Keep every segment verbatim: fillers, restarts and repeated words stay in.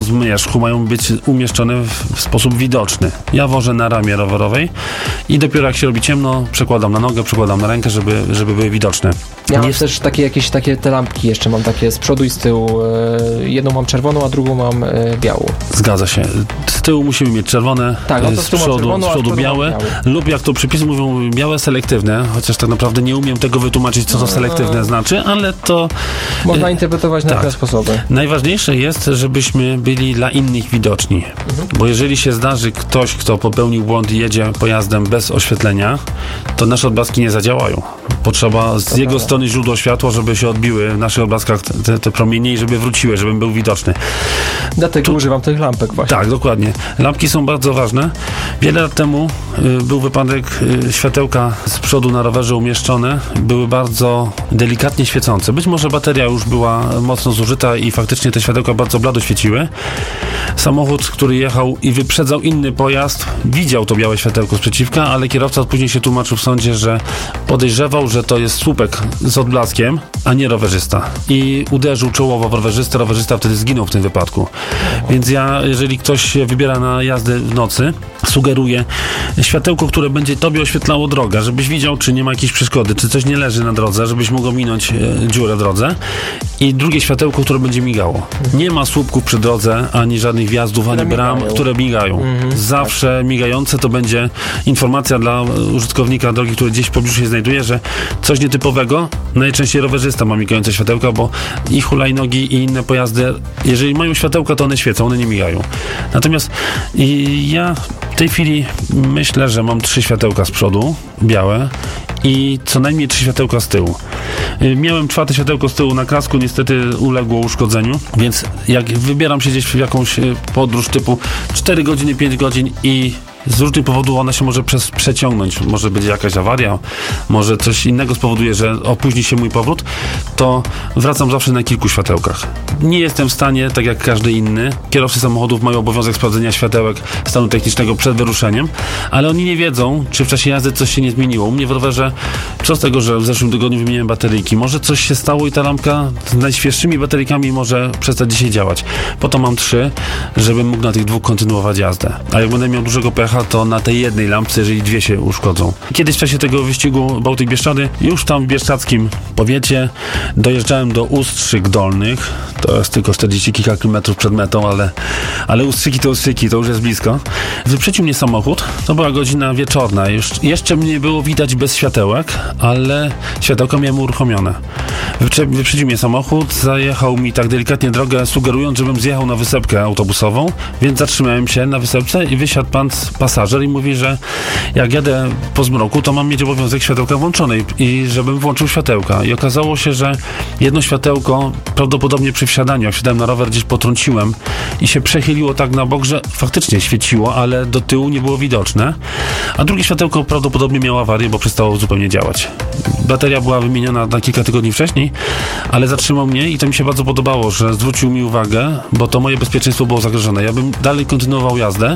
zmierzchu mają być umieszczone w, w sposób widoczny. Ja wożę na ramię rowerowej i dopiero jak się robi ciemno, przekładam na nogę, przekładam na rękę, żeby, żeby były widoczne. Ja mam Nie... też takie jakieś takie te lampki jeszcze mam takie z przodu i z tyłu. Jedną mam czerwoną, a drugą mam białą. Zgadza się. Z tyłu musimy mieć czerwone, tak, no to z przodu, czerwoną, z przodu białe, lub jak to przepisy mówią, białe selektywne, chociaż tak naprawdę nie umiem tego wytłumaczyć, co to selektywne znaczy, ale to... Można interpretować na tak. te sposoby. Najważniejsze jest, żebyśmy byli dla innych widoczni, mhm. bo jeżeli się zdarzy ktoś, kto popełnił błąd i jedzie pojazdem bez oświetlenia, to nasze odblaski nie zadziałają. Potrzeba z to jego prawda. strony źródło światła, żeby się odbiły w naszych odblaskach te, te promienie i żeby wróciły, żebym był widoczny. Dlatego tu używam tych lampek właśnie. Tak, dokładnie. Lampki są bardzo ważne. Wiele lat temu y, był wypadek, y, światełka z przodu na rowerze umieszczone były bardzo delikatnie świecące. Być może bateria już była mocno zużyta i faktycznie te światełka bardzo blado świeciły. Samochód, który jechał i wyprzedzał inny pojazd, widział to białe światełko z przeciwka, ale kierowca później się tłumaczył w sądzie, że podejrzewał, że to jest słupek z odblaskiem, a nie rowerzysta. I uderzył czołowo w rowerzystę. Rowerzysta wtedy zginął w tym wypadku. Więc ja, jeżeli ktoś się wybiera na jazdę w nocy, sugeruję światełko, które będzie tobie oświetlało drogę, żebyś widział, czy nie ma jakiejś przeszkody, czy coś nie leży na drodze, żebyś mógł minąć e, dziurę w drodze. I drugie światełko, które będzie migało. Nie ma słupków przy drodze, ani żadnych wjazdów, które ani bram, migają. które migają. Mhm, Zawsze tak. migające to będzie informacja dla użytkownika drogi, który gdzieś w pobliżu się znajduje, że coś nietypowego, najczęściej rowerzysta ma migające światełka, bo i hulajnogi i inne pojazdy, jeżeli mają światełka, to one świecą, one nie migają. Natomiast i ja w tej chwili myślę, że mam trzy światełka z przodu, białe, i co najmniej trzy światełka z tyłu. Miałem czwarte światełko z tyłu na kasku, niestety uległo uszkodzeniu, więc jak wybieram się gdzieś w jakąś podróż typu cztery godziny, pięć godzin i z różnych powodów ona się może przez, przeciągnąć, może będzie jakaś awaria, może coś innego spowoduje, że opóźni się mój powrót, to wracam zawsze na kilku światełkach. Nie jestem w stanie, tak jak każdy inny, kierowcy samochodów mają obowiązek sprawdzenia światełek stanu technicznego przed wyruszeniem, ale oni nie wiedzą, czy w czasie jazdy coś się nie zmieniło. U mnie w rowerze, co z tego, że w zeszłym tygodniu wymieniłem bateryjki, może coś się stało i ta lampka z najświeższymi bateryjkami może przestać dzisiaj działać. Po to mam trzy, żebym mógł na tych dwóch kontynuować jazdę. A jak będę miał dużego pecha, to na tej jednej lampce, jeżeli dwie się uszkodzą. Kiedyś w czasie tego wyścigu Bałtyk-Bieszczady, już tam w bieszczadzkim powiecie, dojeżdżałem do Ustrzyk Dolnych. To jest tylko czterdzieści kilka kilometrów przed metą, ale, ale Ustrzyki to Ustrzyki, to już jest blisko. Wyprzedził mnie samochód, to była godzina wieczorna. Już, jeszcze mnie było widać bez światełek, ale światełka miałem uruchomione. Wyprze, wyprzedził mnie samochód, zajechał mi tak delikatnie drogę, sugerując, żebym zjechał na wysepkę autobusową, więc zatrzymałem się na wysepce i wysiadł pan pasażer i mówi, że jak jadę po zmroku, to mam mieć obowiązek światełka włączonej i żebym włączył światełka. I okazało się, że jedno światełko prawdopodobnie przy wsiadaniu, jak wsiadałem na rower, gdzieś potrąciłem i się przechyliło tak na bok, że faktycznie świeciło, ale do tyłu nie było widoczne. A drugie światełko prawdopodobnie miało awarię, bo przestało zupełnie działać. Bateria była wymieniona na kilka tygodni wcześniej, ale zatrzymał mnie i to mi się bardzo podobało, że zwrócił mi uwagę, bo to moje bezpieczeństwo było zagrożone. Ja bym dalej kontynuował jazdę,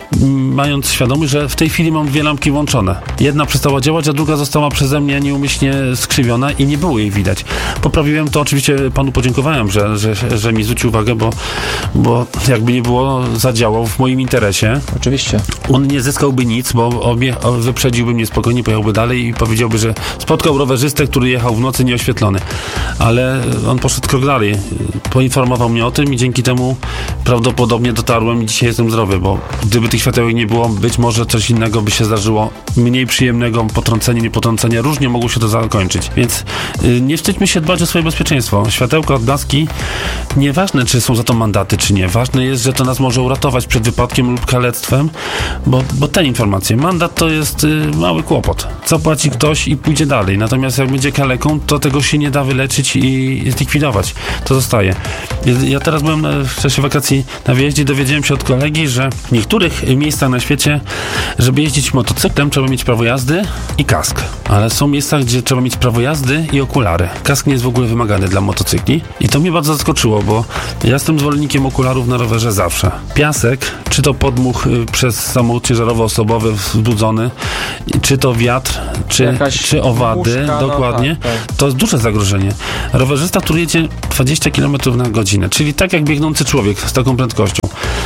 mając świadomość, że w tej chwili mam dwie lampki włączone. Jedna przestała działać, a druga została przeze mnie nieumyślnie skrzywiona i nie było jej widać. Poprawiłem to, oczywiście panu podziękowałem, że, że, że mi zwrócił uwagę, bo, bo jakby nie było, zadziałał w moim interesie. Oczywiście. On nie zyskałby nic, bo obie, wyprzedziłby mnie spokojnie, pojechałby dalej i powiedziałby, że spotkał rowerzystę, który jechał w nocy nieoświetlony. Ale on poszedł krok dalej. Poinformował mnie o tym i dzięki temu prawdopodobnie dotarłem i dzisiaj jestem zdrowy, bo gdyby tych światełek nie było, być może coś innego by się zdarzyło, mniej przyjemnego, potrącenie, niepotrącenie, różnie mogło się to zakończyć. Więc yy, nie wstydźmy się dbać o swoje bezpieczeństwo. Światełka, odblaski, nieważne, czy są za to mandaty, czy nie. Ważne jest, że to nas może uratować przed wypadkiem lub kalectwem, bo, bo te informacje. Mandat to jest yy, mały kłopot. Zapłaci ktoś i pójdzie dalej. Natomiast jak będzie kaleką, to tego się nie da wyleczyć i zlikwidować. To zostaje. Ja teraz byłem w czasie wakacji na wyjeździe, dowiedziałem się od kolegi, że w niektórych miejscach na świecie, żeby jeździć motocyklem, trzeba mieć prawo jazdy i kask. Ale są miejsca, gdzie trzeba mieć prawo jazdy i okulary. Kask nie jest w ogóle wymagany dla motocykli. I to mnie bardzo zaskoczyło, bo ja jestem zwolennikiem okularów na rowerze zawsze. Piasek, czy to podmuch y, przez samochód ciężarowo-osobowy wzbudzony, czy to wiatr, czy, czy owady, muszka, dokładnie, no tak, tak. To jest duże zagrożenie. Rowerzysta, który jedzie dwadzieścia kilometrów na godzinę, czyli tak jak biegnący człowiek z taką prędkością.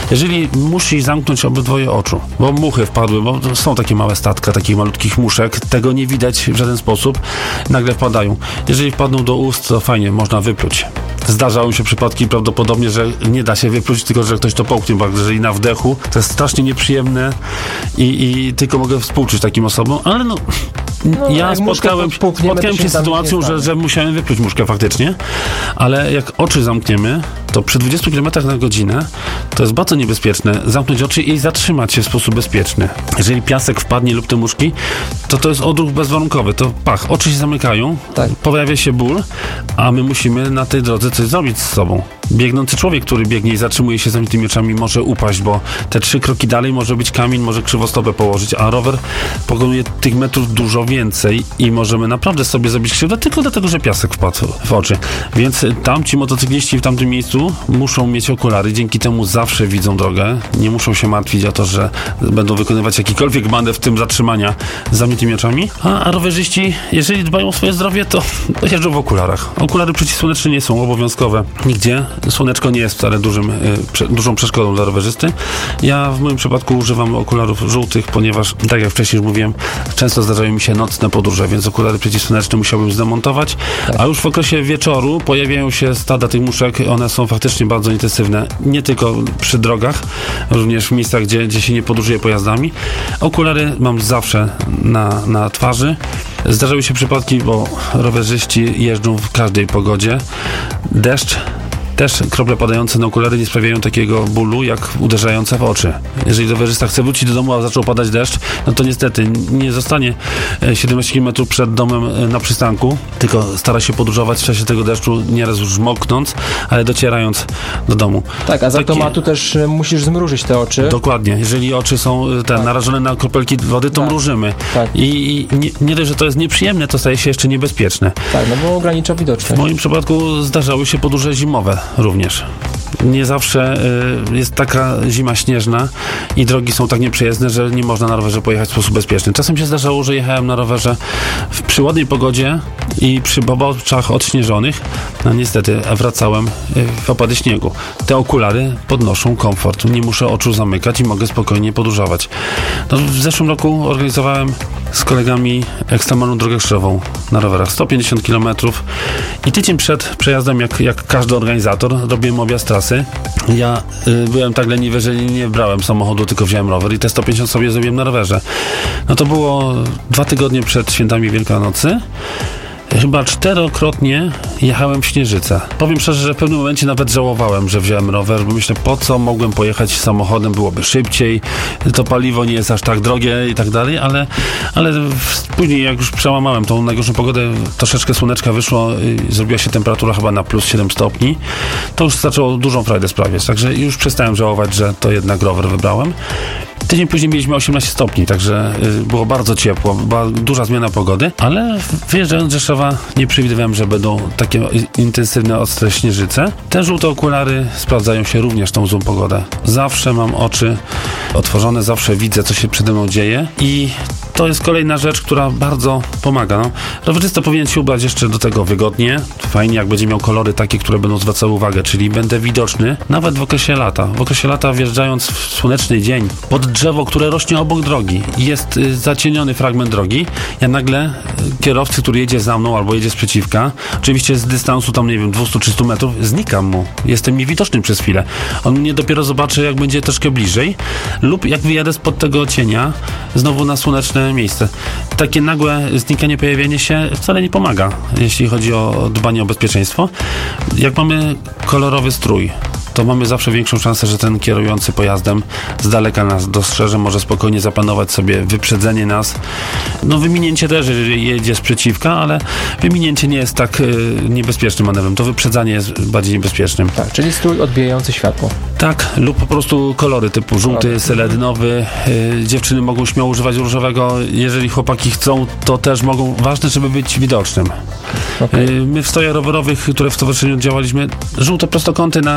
Jeżeli musisz zamknąć obydwoje oczu, bo muchy wpadły, bo są takie małe statka, takich malutkich muszek, tego nie widać w żaden sposób, nagle wpadają. Jeżeli wpadną do ust, to fajnie, można wypluć. Zdarzały się przypadki prawdopodobnie, że nie da się wypluć, tylko że ktoś to połknie, bo jeżeli na wdechu, to jest strasznie nieprzyjemne i, i tylko mogę współczuć takim osobom, ale no, no ja spotkałem, spotkałem się z sytuacją, że, że musiałem wypluć muszkę faktycznie, ale jak oczy zamkniemy, to przy dwudziestu kilometrach na godzinę to jest bardzo niebezpieczne zamknąć oczy i zatrzymać się w sposób bezpieczny. Jeżeli piasek wpadnie lub te muszki, to to jest odruch bezwarunkowy, to pach, oczy się zamykają, tak. Pojawia się ból, a my musimy na tej drodze coś zrobić z sobą. Biegnący człowiek, który biegnie i zatrzymuje się z zamkniętymi oczami, może upaść, bo te trzy kroki dalej może być kamień, może krzywostopę położyć, a rower pokonuje tych metrów dużo więcej i możemy naprawdę sobie zrobić krzywdę tylko dlatego, że piasek wpadł w oczy. Więc tam ci motocykliści w tamtym miejscu muszą mieć okulary, dzięki temu zawsze widzą drogę, nie muszą się martwić o to, że będą wykonywać jakikolwiek manewr w tym zatrzymania z zamkniętymi oczami, a, a rowerzyści, jeżeli dbają o swoje zdrowie, to, to jeżdżą w okularach. Okulary przeciwsłoneczne nie są obowiązkowe nigdzie. Słoneczko nie jest wcale dużym, y, prze, dużą przeszkodą dla rowerzysty. Ja w moim przypadku używam okularów żółtych, ponieważ, tak jak wcześniej już mówiłem, często zdarzają mi się nocne podróże, więc okulary przeciwsłoneczne musiałbym zdemontować, tak. A już w okresie wieczoru pojawiają się stada tych muszek, one są faktycznie bardzo intensywne, nie tylko przy drogach, również w miejscach, gdzie, gdzie się nie podróżuje pojazdami. Okulary mam zawsze na, na twarzy. Zdarzały się przypadki, bo rowerzyści jeżdżą w każdej pogodzie. Deszcz, też krople padające na okulary nie sprawiają takiego bólu, jak uderzające w oczy. Jeżeli rowerzysta chce wrócić do domu, a zaczął padać deszcz, no to niestety nie zostanie siedemnaście kilometrów przed domem na przystanku, tylko stara się podróżować w czasie tego deszczu, nieraz już moknąc, ale docierając do domu. Tak, a z automatu Takie... też musisz zmrużyć te oczy. Dokładnie. Jeżeli oczy są te, tak. narażone na kropelki wody, to tak. mrużymy. Tak. I, i nie, nie dość, że to jest nieprzyjemne, to staje się jeszcze niebezpieczne. Tak, no bo ogranicza widoczność. W moim przypadku zdarzały się podróże zimowe również. Nie zawsze y, jest taka zima śnieżna i drogi są tak nieprzejezdne, że nie można na rowerze pojechać w sposób bezpieczny. Czasem się zdarzało, że jechałem na rowerze w przyładnej pogodzie i przy boboczach odśnieżonych, no niestety wracałem w opady śniegu. Te okulary podnoszą komfort. Nie muszę oczu zamykać i mogę spokojnie podróżować. No, w zeszłym roku organizowałem z kolegami ekstremalną drogę krzyżową na rowerach. sto pięćdziesiąt kilometrów i tydzień przed przejazdem, jak, jak każdy organizator, robiłem objazd trasy. Ja y, byłem tak leniwy, że nie brałem samochodu, tylko wziąłem rower i te sto pięćdziesiąt sobie zrobiłem na rowerze. No to było dwa tygodnie przed świętami Wielkanocy. Chyba czterokrotnie jechałem w Śnieżycę. Powiem szczerze, że w pewnym momencie nawet żałowałem, że wziąłem rower, bo myślę, po co mogłem pojechać samochodem, byłoby szybciej, to paliwo nie jest aż tak drogie i tak dalej, ale, ale później jak już przełamałem tą najgorszą pogodę, troszeczkę słoneczka wyszło, zrobiła się temperatura chyba na plus siedem stopni, to już zaczęło dużą frajdę sprawiać, także już przestałem żałować, że to jednak rower wybrałem. Tydzień później mieliśmy osiemnaście stopni, także y, było bardzo ciepło, była duża zmiana pogody, ale wyjeżdżając z Rzeszowa nie przewidywałem, że będą takie intensywne, ostre śnieżyce. Te żółte okulary sprawdzają się również tą złą pogodę. Zawsze mam oczy otworzone, zawsze widzę, co się przede mną dzieje i to jest kolejna rzecz, która bardzo pomaga. No, rowerzysta powinien się ubrać jeszcze do tego wygodnie. Fajnie, jak będzie miał kolory takie, które będą zwracały uwagę, czyli będę widoczny nawet w okresie lata. W okresie lata wjeżdżając w słoneczny dzień pod drzewo, które rośnie obok drogi, jest y, zacieniony fragment drogi, ja nagle y, kierowcy, który jedzie za mną albo jedzie z przeciwka, oczywiście z dystansu tam, nie wiem, dwieście trzysta metrów, znikam mu. Jestem niewidoczny przez chwilę. On mnie dopiero zobaczy, jak będzie troszkę bliżej lub jak wyjadę spod tego cienia znowu na słoneczne miejsce. Takie nagłe znikanie, pojawienie się wcale nie pomaga, jeśli chodzi o dbanie o bezpieczeństwo. Jak mamy kolorowy strój, to mamy zawsze większą szansę, że ten kierujący pojazdem z daleka nas dostrzeże, może spokojnie zaplanować sobie wyprzedzenie nas. No wyminięcie też, jeżeli jedzie z przeciwka, ale wyminięcie nie jest tak y, niebezpiecznym manewrem. To wyprzedzanie jest bardziej niebezpiecznym. Tak, czyli strój odbijający światło. Tak, lub po prostu kolory typu żółty, seledynowy. Y, dziewczyny mogą śmiało używać różowego. Jeżeli chłopaki chcą, to też mogą. Ważne, żeby być widocznym. Okay. Y, my w stojach rowerowych, które w stowarzyszeniu działaliśmy, żółte prostokąty na niebie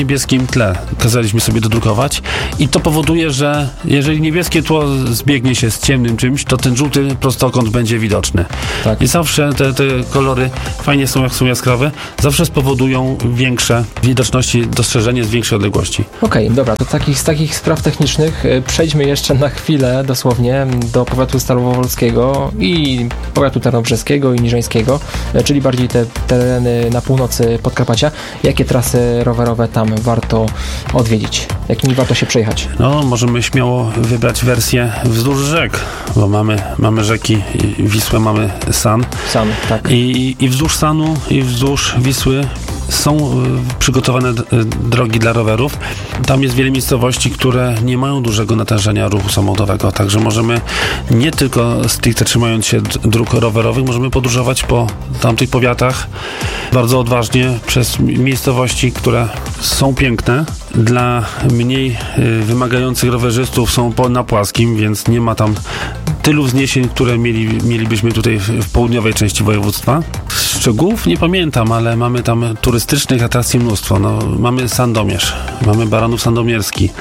niebieskim tle kazaliśmy sobie dodrukować i to powoduje, że jeżeli niebieskie tło zbiegnie się z ciemnym czymś, to ten żółty prostokąt będzie widoczny. Tak. I zawsze te, te kolory fajnie są, jak są jaskrawe, zawsze spowodują większe widoczności, dostrzeżenie z większej odległości. Okej, okay, dobra, to takich, z takich spraw technicznych przejdźmy jeszcze na chwilę dosłownie do powiatu starowolskiego i powiatu tarnobrzeskiego i niżeńskiego, czyli bardziej te tereny na północy Podkarpacia. Jakie trasy rowerowe tam warto odwiedzić? Jakimi warto się przejechać? No, możemy śmiało wybrać wersję wzdłuż rzek, bo mamy, mamy rzeki Wisłę, mamy San. San, tak. I, i wzdłuż Sanu, i wzdłuż Wisły są przygotowane drogi dla rowerów. Tam jest wiele miejscowości, które nie mają dużego natężenia ruchu samochodowego, także możemy nie tylko stricte trzymając się dróg rowerowych, możemy podróżować po tamtych powiatach bardzo odważnie przez miejscowości, które są piękne. Dla mniej wymagających rowerzystów są na płaskim, więc nie ma tam tylu wzniesień, które mieli, mielibyśmy tutaj w południowej części województwa. Szczegółów nie pamiętam, ale mamy tam turystycznych atrakcji mnóstwo. No, mamy Sandomierz, mamy Baranów Sandomierski,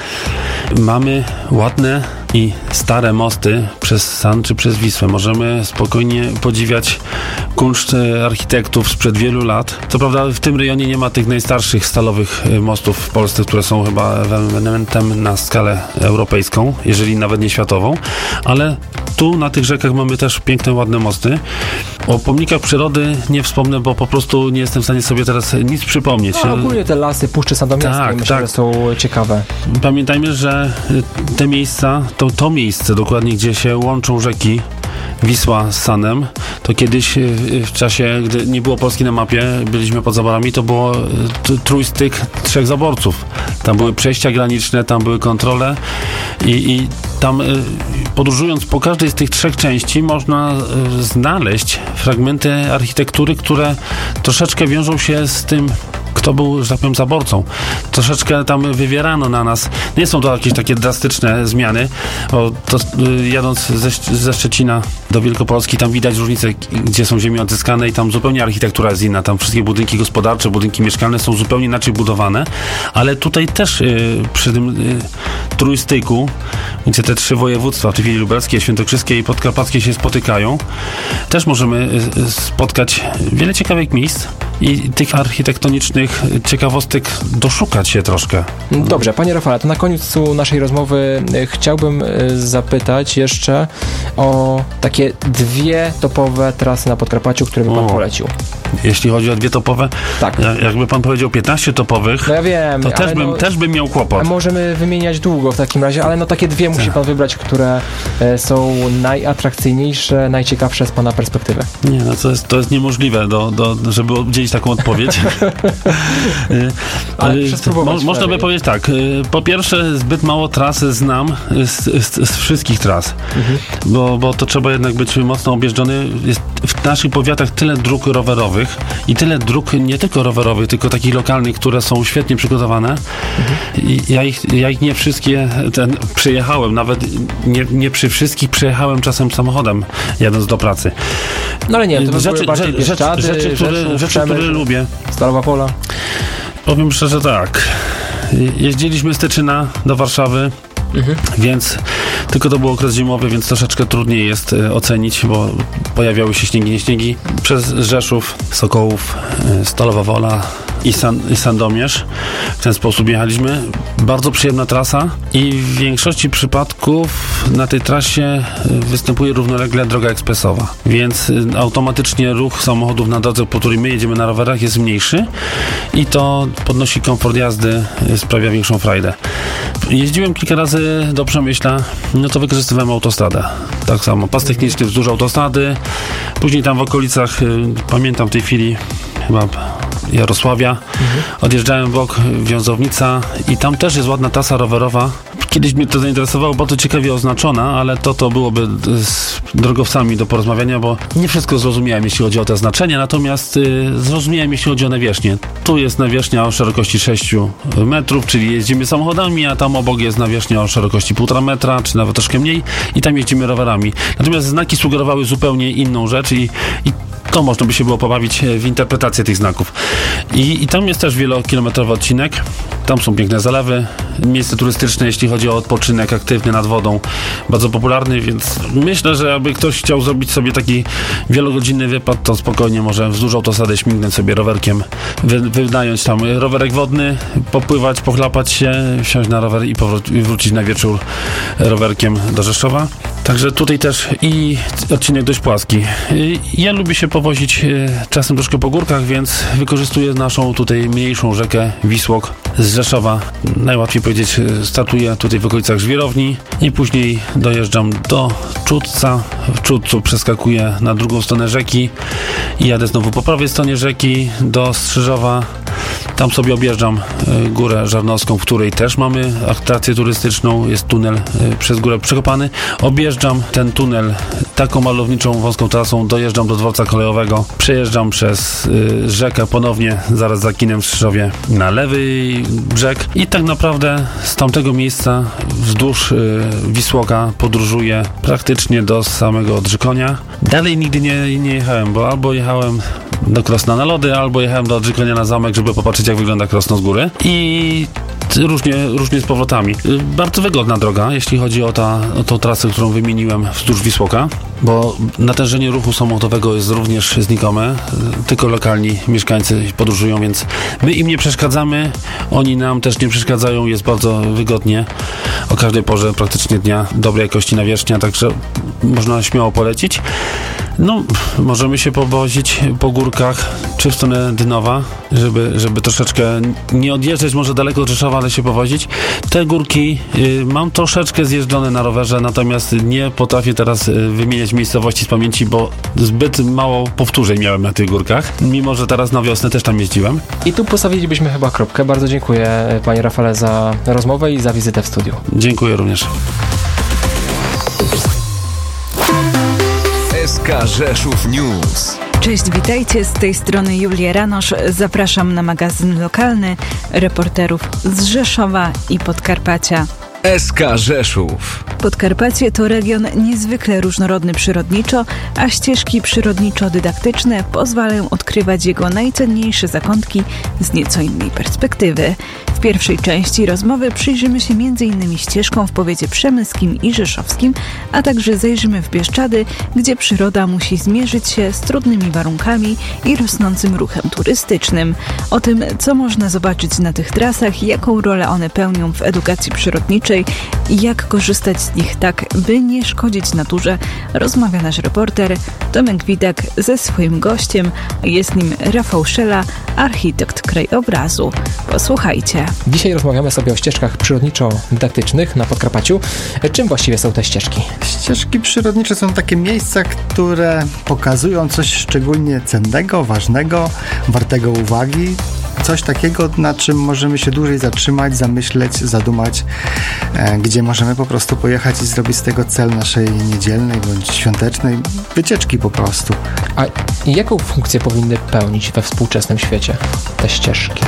mamy ładne i stare mosty przez San czy przez Wisłę. Możemy spokojnie podziwiać kunszt architektów sprzed wielu lat. Co prawda w tym rejonie nie ma tych najstarszych stalowych mostów w Polsce, które są chyba elementem na skalę europejską, jeżeli nawet nie światową, ale tu na tych rzekach mamy też piękne, ładne mosty. O pomnikach przyrody nie wspomnę, bo po prostu nie jestem w stanie sobie teraz nic przypomnieć. No, ogólnie te lasy Puszczy Sandomierskiej tak, myślę, tak. że są ciekawe. Pamiętajmy, że te miejsca, to, to miejsce dokładnie, gdzie się łączą rzeki Wisła z Sanem, to kiedyś w czasie, gdy nie było Polski na mapie, byliśmy pod zaborami, to było trójstyk trzech zaborców. Tam były przejścia graniczne, tam były kontrole i, i tam podróżując po każdej z tych trzech części można znaleźć fragmenty architektury, które troszeczkę wiążą się z tym, kto był, że tak powiem, zaborcą. Troszeczkę tam wywierano na nas. Nie są to jakieś takie drastyczne zmiany, bo to, jadąc ze, ze Szczecina do Wielkopolski, tam widać różnice, gdzie są ziemie odzyskane i tam zupełnie architektura jest inna. Tam wszystkie budynki gospodarcze, budynki mieszkalne są zupełnie inaczej budowane, ale tutaj też y, przy tym y, trójstyku, gdzie te trzy województwa, w tej chwili lubelskie, świętokrzyskie i podkarpackie się spotykają, też możemy y, spotkać wiele ciekawych miejsc i tych architektonicznych ciekawostek doszukać się troszkę. Dobrze, panie Rafale, to na końcu naszej rozmowy chciałbym zapytać jeszcze o takie dwie topowe trasy na Podkarpaciu, które by pan o. polecił. Jeśli chodzi o dwie topowe, tak. Jakby pan powiedział piętnaście topowych, no ja wiem, to też bym, no, też bym miał kłopot. Możemy wymieniać długo w takim razie, ale no takie dwie musi tak. pan wybrać, które są najatrakcyjniejsze, najciekawsze z pana perspektywy. Nie, no to jest, to jest niemożliwe, do, do, żeby udzielić taką odpowiedź. Ale Mo, można by powiedzieć tak, po pierwsze zbyt mało trasy znam z, z, z wszystkich tras, mhm. bo, bo to trzeba jednak być mocno objeżdżony. Jest w naszych powiatach tyle dróg rowerowych i tyle dróg nie tylko rowerowych, tylko takich lokalnych, które są świetnie przygotowane. Mhm. I ja, ich, ja ich nie wszystkie ten, przejechałem, nawet nie, nie przy wszystkich przejechałem czasem samochodem, jadąc do pracy. No ale nie, to rzeczy, rzeczy, Bieszczady, rzeczy, rzeczy, które, Rzeszów, rzeczy które lubię. Stalowa Wola. Powiem szczerze tak, jeździliśmy z Tyczyna do Warszawy, mhm. więc tylko to był okres zimowy, więc troszeczkę trudniej jest e, ocenić, bo pojawiały się śniegi, nie śniegi. Przez Rzeszów, Sokołów, e, Stalowa Wola i, San, i Sandomierz. W ten sposób jechaliśmy. Bardzo przyjemna trasa i w większości przypadków na tej trasie występuje równolegle droga ekspresowa, więc e, automatycznie ruch samochodów na drodze, po której my jedziemy na rowerach, jest mniejszy i to podnosi komfort jazdy, e, sprawia większą frajdę. Jeździłem kilka razy do Przemyśla, no to wykorzystywałem autostradę. Tak samo, pas techniczny wzdłuż autostrady. Później tam w okolicach, y, pamiętam w tej chwili, chyba Jarosławia, mhm. odjeżdżałem w bok Wiązownica i tam też jest ładna trasa rowerowa. Kiedyś mnie to zainteresowało, bardzo ciekawie oznaczona, ale to to byłoby z drogowcami do porozmawiania, bo nie wszystko zrozumiałem, jeśli chodzi o te znaczenia, natomiast y, zrozumiałem, jeśli chodzi o nawierzchnię. Tu jest nawierzchnia o szerokości sześć metrów, czyli jeździmy samochodami, a tam obok jest nawierzchnia o szerokości półtora metra, czy nawet troszkę mniej i tam jeździmy rowerami. Natomiast znaki sugerowały zupełnie inną rzecz i, i to można by się było pobawić w interpretację tych znaków. I, i tam jest też wielokilometrowy odcinek. Tam są piękne zalewy, miejsce turystyczne, jeśli chodzi o odpoczynek aktywny nad wodą, bardzo popularny, więc myślę, że jakby ktoś chciał zrobić sobie taki wielogodzinny wypad, to spokojnie może wzdłuż autostrady śmignąć sobie rowerkiem, wy, wynająć tam rowerek wodny, popływać, pochlapać się, wsiąść na rower i, powró- i wrócić na wieczór rowerkiem do Rzeszowa. Także tutaj też i odcinek dość płaski. Ja lubię się powozić czasem troszkę po górkach, więc wykorzystuję naszą tutaj mniejszą rzekę Wisłok z Rzeszowa. Najłatwiej powiedzieć, startuję tutaj w okolicach Żwirowni i później dojeżdżam do Czudca. W Czudcu przeskakuję na drugą stronę rzeki i jadę znowu po prawej stronie rzeki do Strzyżowa. Tam sobie objeżdżam Górę Żarnowską, w której też mamy atrakcję turystyczną. Jest tunel przez górę przekopany. Objeżdżam ten tunel taką malowniczą, wąską trasą, dojeżdżam do dworca kolejowego, przejeżdżam przez y, rzekę ponownie, zaraz za kinem w Strzyżowie na lewy brzeg i tak naprawdę z tamtego miejsca wzdłuż y, Wisłoka podróżuję praktycznie do samego Odrzykonia. Dalej nigdy nie, nie jechałem, bo albo jechałem do Krosna na lody, albo jechałem do Odrzykonia na zamek, żeby popatrzeć, jak wygląda Krosno z góry i różnie, różnie z powrotami. Bardzo wygodna droga, jeśli chodzi o, ta, o tą trasę, którą wymieniłem wzdłuż Wisłoka, bo natężenie ruchu samochodowego jest również znikome, tylko lokalni mieszkańcy podróżują, więc my im nie przeszkadzamy, oni nam też nie przeszkadzają, jest bardzo wygodnie o każdej porze praktycznie dnia, dobrej jakości nawierzchnia, także można śmiało polecić. No, możemy się powozić po górkach, czy w stronę Dynowa, żeby, żeby troszeczkę nie odjeżdżać może daleko od Rzeszowa, ale się powozić. Te górki y, mam troszeczkę zjeżdżone na rowerze, natomiast nie potrafię teraz y, wymieniać miejscowości z pamięci, bo zbyt mało powtórzeń miałem na tych górkach, mimo że teraz na wiosnę też tam jeździłem. I tu postawilibyśmy chyba kropkę. Bardzo dziękuję, panie Rafale, za rozmowę i za wizytę w studiu. Dziękuję również. S K Rzeszów News. Cześć, witajcie, z tej strony Julia Ranosz. Zapraszam na magazyn lokalny reporterów z Rzeszowa i Podkarpacia. S K Rzeszów. Podkarpacie to region niezwykle różnorodny przyrodniczo, a ścieżki przyrodniczo-dydaktyczne pozwalają odkrywać jego najcenniejsze zakątki z nieco innej perspektywy. W pierwszej części rozmowy przyjrzymy się między innymi ścieżkom w powiecie przemyskim i rzeszowskim, a także zajrzymy w Bieszczady, gdzie przyroda musi zmierzyć się z trudnymi warunkami i rosnącym ruchem turystycznym. O tym, co można zobaczyć na tych trasach, jaką rolę one pełnią w edukacji przyrodniczej i jak korzystać z nich tak, by nie szkodzić naturze, rozmawia nasz reporter Tomek Widak ze swoim gościem. Jest nim Rafał Szela, architekt krajobrazu. Posłuchajcie. Dzisiaj rozmawiamy sobie o ścieżkach przyrodniczo-dydaktycznych na Podkarpaciu. Czym właściwie są te ścieżki? Ścieżki przyrodnicze są takie miejsca, które pokazują coś szczególnie cennego, ważnego, wartego uwagi. Coś takiego, na czym możemy się dłużej zatrzymać, zamyśleć, zadumać, e, gdzie możemy po prostu pojechać i zrobić z tego cel naszej niedzielnej bądź świątecznej wycieczki po prostu. A jaką funkcję powinny pełnić we współczesnym świecie te ścieżki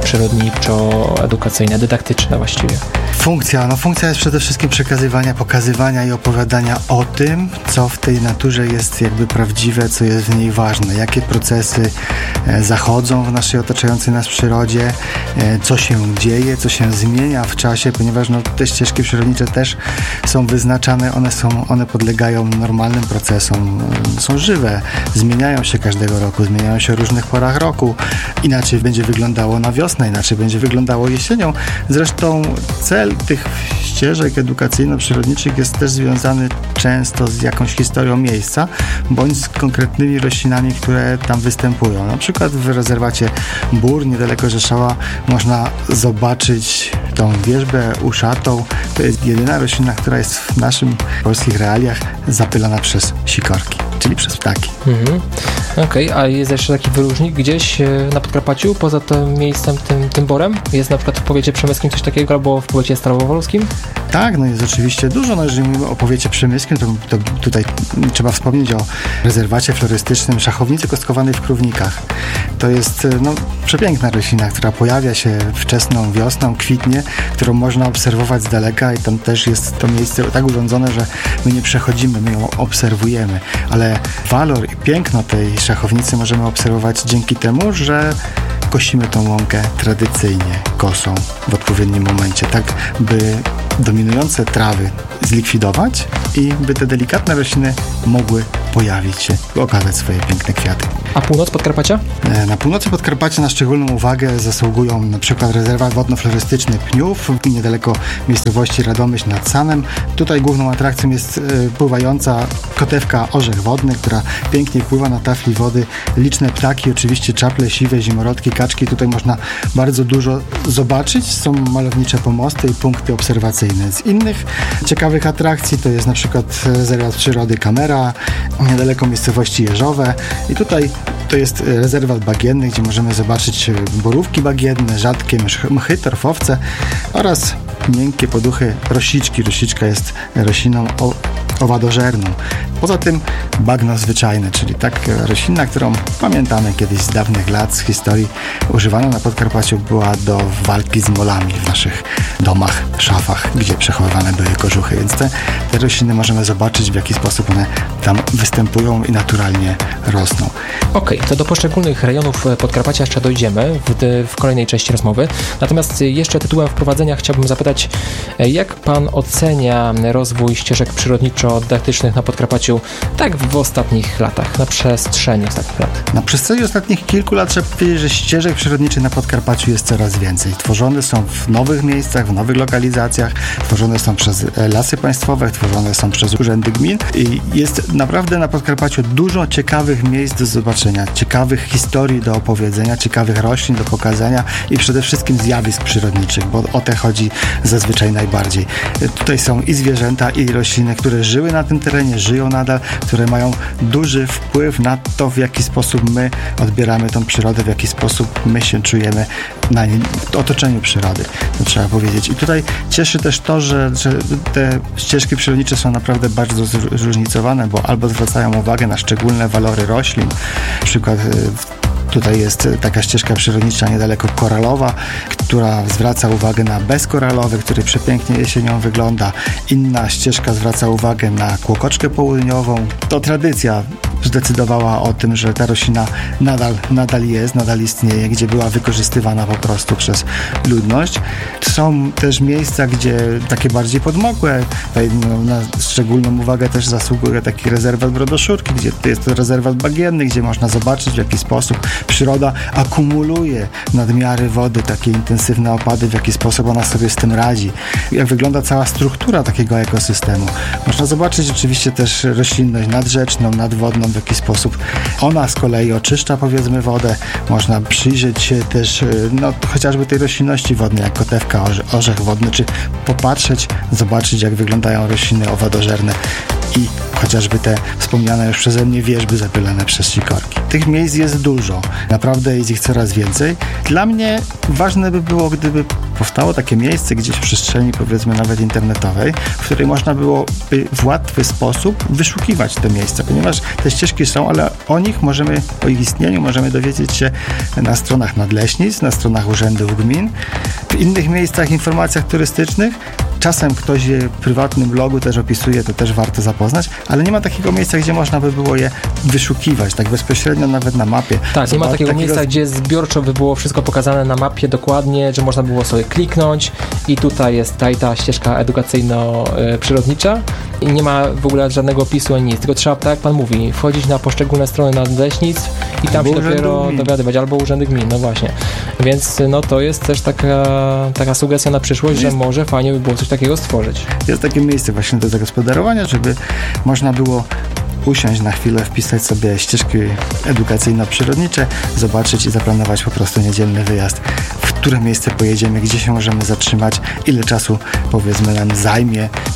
przyrodniczo-edukacyjne, dydaktyczne właściwie? Funkcja, no funkcja jest przede wszystkim przekazywania, pokazywania i opowiadania o tym, co w tej naturze jest jakby prawdziwe, co jest w niej ważne, jakie procesy e, zachodzą w naszej otaczającej nas przyrodzie, e, co się dzieje, co się zmienia w czasie, ponieważ no, te ścieżki przyrodnicze też są wyznaczane, one są, one podlegają normalnym procesom, e, są żywe, zmieniają się każdego roku, zmieniają się w różnych porach roku, inaczej będzie wyglądało na wiosnę, inaczej będzie wyglądało jesienią. Zresztą cel tych ścieżek edukacyjno-przyrodniczych jest też związany często z jakąś historią miejsca, bądź z konkretnymi roślinami, które tam występują. Na przykład w rezerwacie Bór, niedaleko Rzeszowa, można zobaczyć tą wierzbę uszatą. To jest jedyna roślina, która jest w naszym polskich realiach zapylana przez sikorki, czyli przez ptaki. Mhm. Okej, okay, a jest jeszcze taki wyróżnik gdzieś na Podkarpaciu, poza tym miejscem tym tym borem? Jest na przykład w powiecie przemyskim coś takiego, albo w powiecie starowolskim? Tak, no jest oczywiście dużo. No jeżeli mówimy o powiecie przemyskim, to, to tutaj trzeba wspomnieć o rezerwacie florystycznym Szachownicy Kostkowanej w Krównikach. To jest no, przepiękna roślina, która pojawia się wczesną wiosną, kwitnie, którą można obserwować z daleka i tam też jest to miejsce tak urządzone, że my nie przechodzimy, my ją obserwujemy, ale walor i piękno tej szachownicy możemy obserwować dzięki temu, że kosimy tą łąkę tradycyjnie, kosą w odpowiednim momencie, tak by dominujące trawy zlikwidować i by te delikatne rośliny mogły pojawić się, okazać swoje piękne kwiaty. A północ Podkarpacia? Na północy Podkarpacia na szczególną uwagę zasługują na przykład rezerwat wodno-florystyczny Pniów, niedaleko miejscowości Radomyśl nad Sanem. Tutaj główną atrakcją jest pływająca kotewka orzech wodny, która pięknie pływa na tafli wody. Liczne ptaki, oczywiście czaple siwe, zimorodki, kaczki. Tutaj można bardzo dużo zobaczyć. Są malownicze pomosty i punkty obserwacyjne. Z innych ciekawych atrakcji to jest na przykład rezerwat przyrody Kamera, niedaleko miejscowości Jeżowe. I tutaj to jest rezerwat bagienny, gdzie możemy zobaczyć borówki bagienne, rzadkie mchy, torfowce oraz miękkie poduchy rosiczki. Rosiczka jest rośliną o owadożerną. Poza tym bagno zwyczajne, czyli tak roślina, którą pamiętamy kiedyś z dawnych lat, z historii, używana na Podkarpaciu była do walki z molami w naszych domach, szafach, gdzie przechowywane były kożuchy, więc te, te rośliny możemy zobaczyć, w jaki sposób one tam występują i naturalnie rosną. Okej, okay, to do poszczególnych rejonów Podkarpacia jeszcze dojdziemy w, w kolejnej części rozmowy. Natomiast jeszcze tytułem wprowadzenia chciałbym zapytać, jak pan ocenia rozwój ścieżek przyrodniczo-dydaktycznych na Podkarpaciu tak w ostatnich latach, na przestrzeni ostatnich lat? Na przestrzeni ostatnich kilku lat trzeba powiedzieć, że ścieżek przyrodniczych na Podkarpaciu jest coraz więcej. Tworzone są w nowych miejscach, w nowych lokalizacjach, tworzone są przez Lasy Państwowe, tworzone są przez urzędy gmin i jest naprawdę na Podkarpaciu dużo ciekawych miejsc do zobaczenia, ciekawych historii do opowiedzenia, ciekawych roślin do pokazania i przede wszystkim zjawisk przyrodniczych, bo o te chodzi zazwyczaj najbardziej. Tutaj są i zwierzęta, i rośliny, które żyły na tym terenie, żyją nadal, które mają duży wpływ na to, w jaki sposób my odbieramy tą przyrodę, w jaki sposób my się czujemy na nie, w otoczeniu przyrody, to trzeba powiedzieć. I tutaj cieszy też to, że, że te ścieżki przyrodnicze są naprawdę bardzo zróżnicowane, bo albo zwracają uwagę na szczególne walory roślin, na przykład tutaj jest taka ścieżka przyrodnicza niedaleko Koralowa, która zwraca uwagę na bezkoralowy, który przepięknie jesienią wygląda. Inna ścieżka zwraca uwagę na kłokoczkę południową. To tradycja zdecydowała o tym, że ta roślina nadal, nadal jest, nadal istnieje, gdzie była wykorzystywana po prostu przez ludność. Są też miejsca, gdzie takie bardziej podmokłe. Tutaj no, na szczególną uwagę też zasługuje taki rezerwat Brodoszurki, gdzie jest to rezerwat bagienny, gdzie można zobaczyć, w jaki sposób przyroda akumuluje nadmiary wody, takie intensywne opady, w jaki sposób ona sobie z tym radzi. Jak wygląda cała struktura takiego ekosystemu. Można zobaczyć oczywiście też roślinność nadrzeczną, nadwodną, w jaki sposób ona z kolei oczyszcza, powiedzmy, wodę. Można przyjrzeć się też no, chociażby tej roślinności wodnej, jak kotewka, orzech wodny, czy popatrzeć, zobaczyć, jak wyglądają rośliny owadożerne i chociażby te wspomniane już przeze mnie wierzby zapylane przez sikorki. Tych miejsc jest dużo. Naprawdę jest ich coraz więcej. Dla mnie ważne by było, gdyby powstało takie miejsce gdzieś w przestrzeni, powiedzmy nawet internetowej, w której można byłoby w łatwy sposób wyszukiwać te miejsca, ponieważ te ścieżki są, ale o nich możemy, o ich istnieniu możemy dowiedzieć się na stronach nadleśnictw, na stronach urzędów gmin, w innych miejscach, informacjach turystycznych. Czasem ktoś je w prywatnym blogu też opisuje, to też warto zapoznać, ale nie ma takiego miejsca, gdzie można by było je wyszukiwać, tak bezpośrednio nawet na mapie. Tak, nie ma takiego, takiego miejsca, gdzie zbiorczo by było wszystko pokazane na mapie dokładnie, że można było sobie kliknąć i tutaj jest ta i ta ścieżka edukacyjno-przyrodnicza i nie ma w ogóle żadnego opisu ani nic, tylko trzeba, tak jak pan mówi, wchodzić na poszczególne strony nadleśnictw i tam albo się dopiero dowiadywać, albo urzędy gmin, no właśnie. Więc no to jest też taka, taka sugestia na przyszłość, jest, że może fajnie by było coś takiego stworzyć. Jest takie miejsce właśnie do zagospodarowania, żeby można było usiąść na chwilę, wpisać sobie ścieżki edukacyjno-przyrodnicze, zobaczyć i zaplanować po prostu niedzielny wyjazd, w które miejsce pojedziemy, gdzie się możemy zatrzymać, ile czasu, powiedzmy, nam zajmie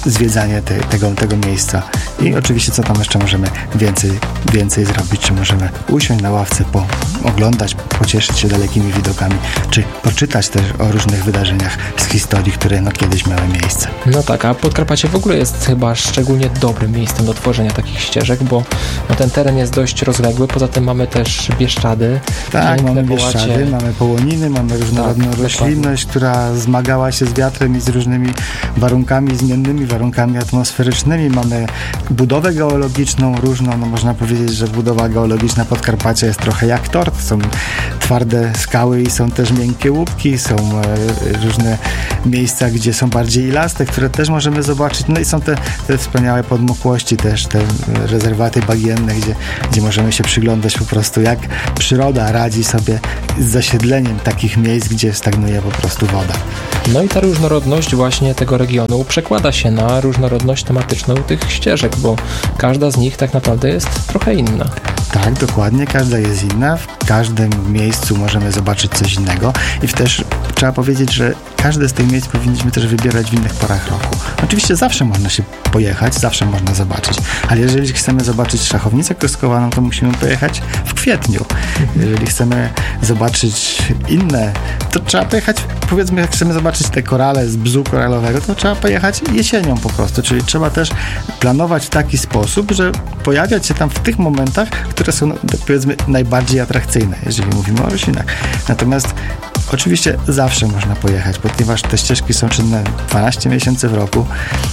zwiedzanie te, tego, tego miejsca. I oczywiście co tam jeszcze możemy więcej, więcej zrobić, czy możemy usiąść na ławce, po, oglądać, pocieszyć się dalekimi widokami, czy poczytać też o różnych wydarzeniach z historii, które no, kiedyś miały miejsce. No tak, a Podkarpacie w ogóle jest chyba szczególnie dobrym miejscem do tworzenia takich ścieżek, bo no, ten teren jest dość rozległy, poza tym mamy też Bieszczady. Tak, mamy Bieszczady, mamy połoniny, mamy różnorodną tak, roślinność, dokładnie. która zmagała się z wiatrem i z różnymi warunkami, zmiennymi warunkami atmosferycznymi. Mamy budowę geologiczną różną, no można powiedzieć, że budowa geologiczna Podkarpacia jest trochę jak tort. Są twarde skały i są też miękkie łupki, są e, różne miejsca, gdzie są bardziej ilaste, które też możemy zobaczyć. No i są te, te wspaniałe podmokłości też, te rezerwaty bagienne, gdzie, gdzie możemy się przyglądać po prostu, jak przyroda radzi sobie z zasiedleniem takich miejsc, gdzie stagnuje po prostu woda. No i ta różnorodność właśnie tego regionu przekłada się na różnorodność tematyczną tych ścieżek, bo każda z nich tak naprawdę jest trochę inna. Tak, dokładnie, każda jest inna. W każdym miejscu możemy zobaczyć coś innego i też trzeba powiedzieć, że każde z tych miejsc powinniśmy też wybierać w innych porach roku. Oczywiście zawsze można się pojechać, zawsze można zobaczyć, ale jeżeli chcemy zobaczyć szachownicę kostkowaną, to musimy pojechać w kwietniu. Jeżeli chcemy zobaczyć inne, to trzeba pojechać, powiedzmy, jak chcemy zobaczyć te korale z bzu koralowego, to trzeba pojechać jesienią po prostu, czyli trzeba też planować w taki sposób, że pojawiać się tam w tych momentach, które są, powiedzmy, najbardziej atrakcyjne, jeżeli mówimy o roślinach. Natomiast oczywiście zawsze można pojechać, ponieważ te ścieżki są czynne dwanaście miesięcy w roku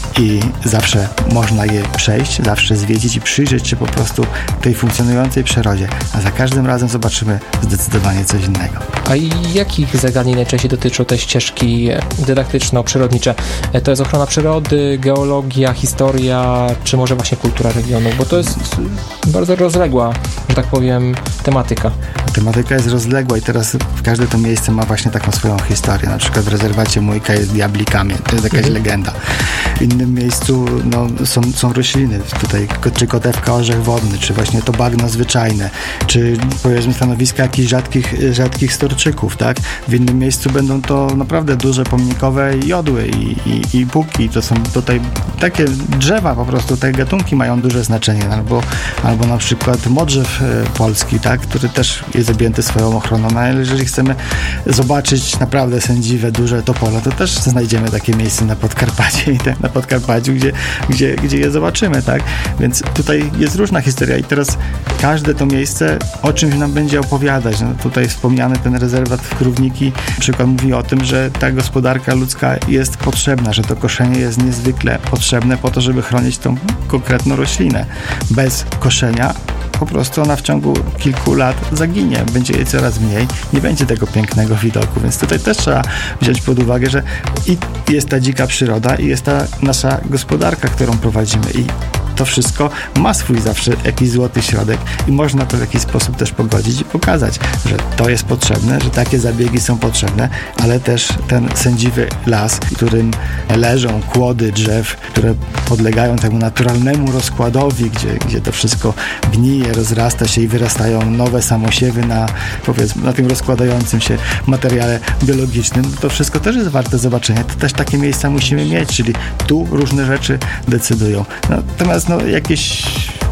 i zawsze można je przejść, zawsze zwiedzić i przyjrzeć się po prostu tej funkcjonującej przyrodzie, a za każdym razem zobaczymy zdecydowanie coś innego. A jakich zagadnień najczęściej dotyczą te ścieżki dydaktyczno-przyrodnicze? To jest ochrona przyrody, geologia, historia, czy może właśnie kultura regionu? Bo to jest bardzo rozległa, że tak powiem, tematyka. Tematyka jest rozległa i teraz każde to miejsce ma właśnie taką swoją historię. Na przykład w rezerwacie Mójka jest diabli kamień, to jest jakaś mhm. legenda. W innym miejscu no, są, są rośliny, tutaj czy kotewka orzech wodny, czy właśnie to bagno zwyczajne, czy powiedzmy stanowiska jakichś rzadkich, rzadkich storczyków, tak? W innym miejscu będą to naprawdę duże pomnikowe jodły i, i, i buki. To są tutaj takie drzewa po prostu, te gatunki mają duże znaczenie. Albo, albo na przykład modrzew polski, tak? Który też jest objęty swoją ochroną. No, ale jeżeli chcemy zobaczyć naprawdę sędziwe, duże topole, to też znajdziemy takie miejsce na Podkarpacie i na Podkarpaciu, gdzie, gdzie, gdzie je zobaczymy, tak? Więc tutaj jest różna historia i teraz każde to miejsce o czymś nam będzie opowiadać. No, tutaj wspomniany ten rezerwat w Krówniki przykład mówi o tym, że ta gospodarka ludzka jest potrzebna, że to koszenie jest niezwykle potrzebne po to, żeby chronić tą konkretną roślinę. Bez koszenia po prostu ona w ciągu kilku lat zaginie, będzie jej coraz mniej, nie będzie tego pięknego widoku, więc tutaj też trzeba wziąć pod uwagę, że i jest ta dzika przyroda i jest ta nasza gospodarka, którą prowadzimy i to wszystko ma swój zawsze jakiś złoty środek i można to w jakiś sposób też pogodzić i pokazać, że to jest potrzebne, że takie zabiegi są potrzebne, ale też ten sędziwy las, w którym leżą kłody drzew, które podlegają temu naturalnemu rozkładowi, gdzie, gdzie to wszystko gnije, rozrasta się i wyrastają nowe samosiewy na, powiedzmy, na tym rozkładającym się materiale biologicznym, to wszystko też jest warte zobaczenia. To też takie miejsca musimy mieć, czyli tu różne rzeczy decydują. Natomiast no, jakieś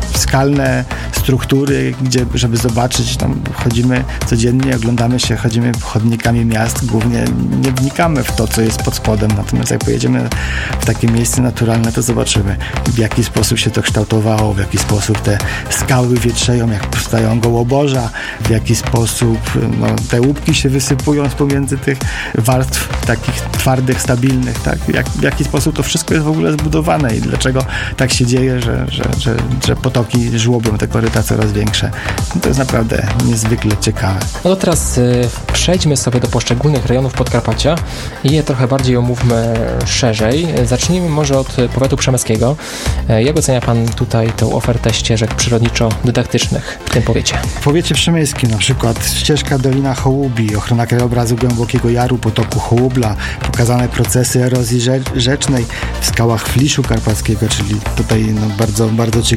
skalne struktury, gdzie, żeby zobaczyć, tam chodzimy codziennie, oglądamy się, chodzimy chodnikami miast, głównie nie wnikamy w to, co jest pod spodem, natomiast jak pojedziemy w takie miejsce naturalne, to zobaczymy, w jaki sposób się to kształtowało, w jaki sposób te skały wietrzeją, jak powstają gołoborza, w jaki sposób no, te łupki się wysypują z pomiędzy tych warstw takich twardych, stabilnych, tak? Jak, w jaki sposób to wszystko jest w ogóle zbudowane i dlaczego tak się dzieje, że, że, że, że potoki żłobią te koryta coraz większe. No to jest naprawdę niezwykle ciekawe. No to teraz y, przejdźmy sobie do poszczególnych rejonów Podkarpacia i je trochę bardziej omówmy szerzej. Zacznijmy może od powiatu przemyskiego. Jak ocenia Pan tutaj tę ofertę ścieżek przyrodniczo-dydaktycznych w tym powiecie? W powiecie przemyskim na przykład ścieżka Dolina Hołubi, ochrona krajobrazu Głębokiego Jaru, potoku Hołubla, pokazane procesy erozji rzecznej w skałach Fliszu Karpackiego, czyli tutaj no, bardzo, bardzo ciekawe i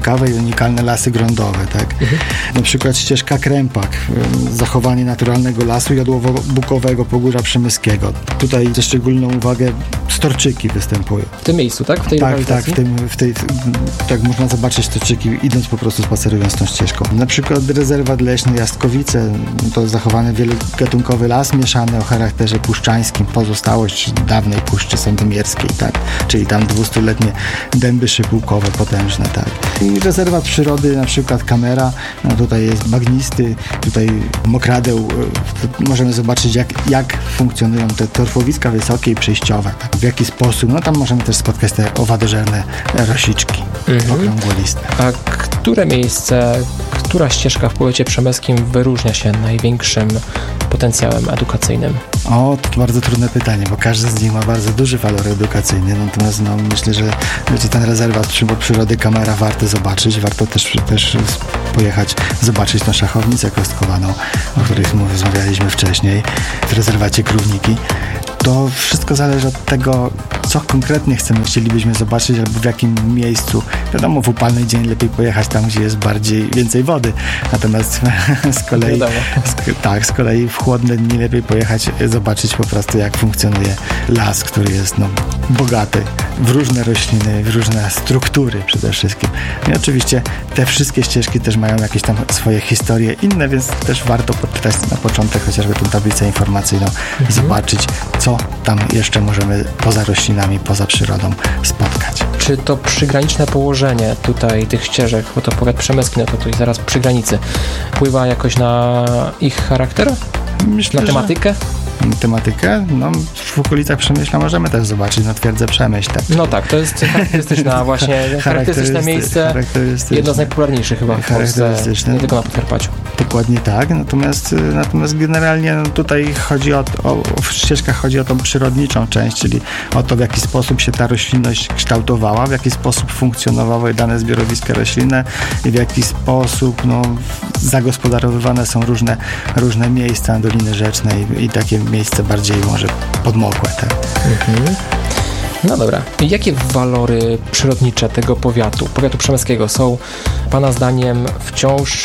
unikalne lasy grądowe, tak? Mhm. Na przykład ścieżka Krępak, zachowanie naturalnego lasu jodłowo-bukowego Pogórza Przemyskiego. Tutaj ze szczególną uwagę storczyki występują. W tym miejscu, tak? W tej Tak, tak, w tym, w tej, tak można zobaczyć storczyki, idąc po prostu, spacerując tą ścieżką. Na przykład rezerwat leśny Jastkowice, to zachowany wielogatunkowy las mieszany o charakterze puszczańskim, pozostałość dawnej Puszczy Sandomierskiej, tak? Czyli tam dwustuletnie dęby szypułkowe potężne, tak? I rezerwat przyrody, na przykład Kamera, no tutaj jest bagnisty, tutaj mokradeł, możemy zobaczyć jak, jak funkcjonują te torfowiska wysokie i przejściowe, tak? W jaki sposób, no tam możemy też spotkać te owadożerne rosiczki, mhm. okrągłoliste. A które miejsce, która ścieżka w powiecie przemyskim wyróżnia się największym potencjałem edukacyjnym? O, to bardzo trudne pytanie, bo każdy z nich ma bardzo duży walor edukacyjny, natomiast no, myślę, że, że ten rezerwat przyrody Kamera warto zobaczyć, warto też, też pojechać, zobaczyć tą szachownicę kostkowaną, o której rozmawialiśmy wcześniej, w rezerwacie Krówniki. To wszystko zależy od tego, co konkretnie chcemy, chcielibyśmy zobaczyć, albo w jakim miejscu. Wiadomo, w upalny dzień lepiej pojechać tam, gdzie jest bardziej, więcej wody. Natomiast z kolei, z, tak, z kolei w chłodne dni lepiej pojechać, zobaczyć po prostu, jak funkcjonuje las, który jest no, bogaty w różne rośliny, w różne struktury przede wszystkim. I oczywiście te wszystkie ścieżki też mają jakieś tam swoje historie inne, więc też warto podczytać na początek chociażby tę tablicę informacyjną mhm. i zobaczyć, co tam jeszcze możemy poza roślinami, poza przyrodą spotkać. Czy to przygraniczne położenie tutaj tych ścieżek, bo to powiat przemyski, no to tutaj zaraz przy granicy, wpływa jakoś na ich charakter? Myślę, na tematykę? Tematykę? No, w okolicach Przemyśla możemy też zobaczyć, no twierdzę Przemyśl. Tak. No tak, to jest charakterystyczne właśnie, charakterystyczne miejsce, charakterystyczne. jedno z najpopularniejszych chyba w Polsce, nie tylko na Podkarpaciu. Dokładnie tak, natomiast, natomiast generalnie no, tutaj chodzi o, o, w ścieżkach chodzi o tą przyrodniczą część, czyli o to, w jaki sposób się ta roślinność kształtowała, w jaki sposób funkcjonowały dane zbiorowiska roślinne i w jaki sposób no, zagospodarowywane są różne, różne miejsca Doliny Rzecznej i, i takie miejsce bardziej może podmokłe. Tak? Mhm. No dobra. I jakie walory przyrodnicze tego powiatu, powiatu przemyskiego są Pana zdaniem wciąż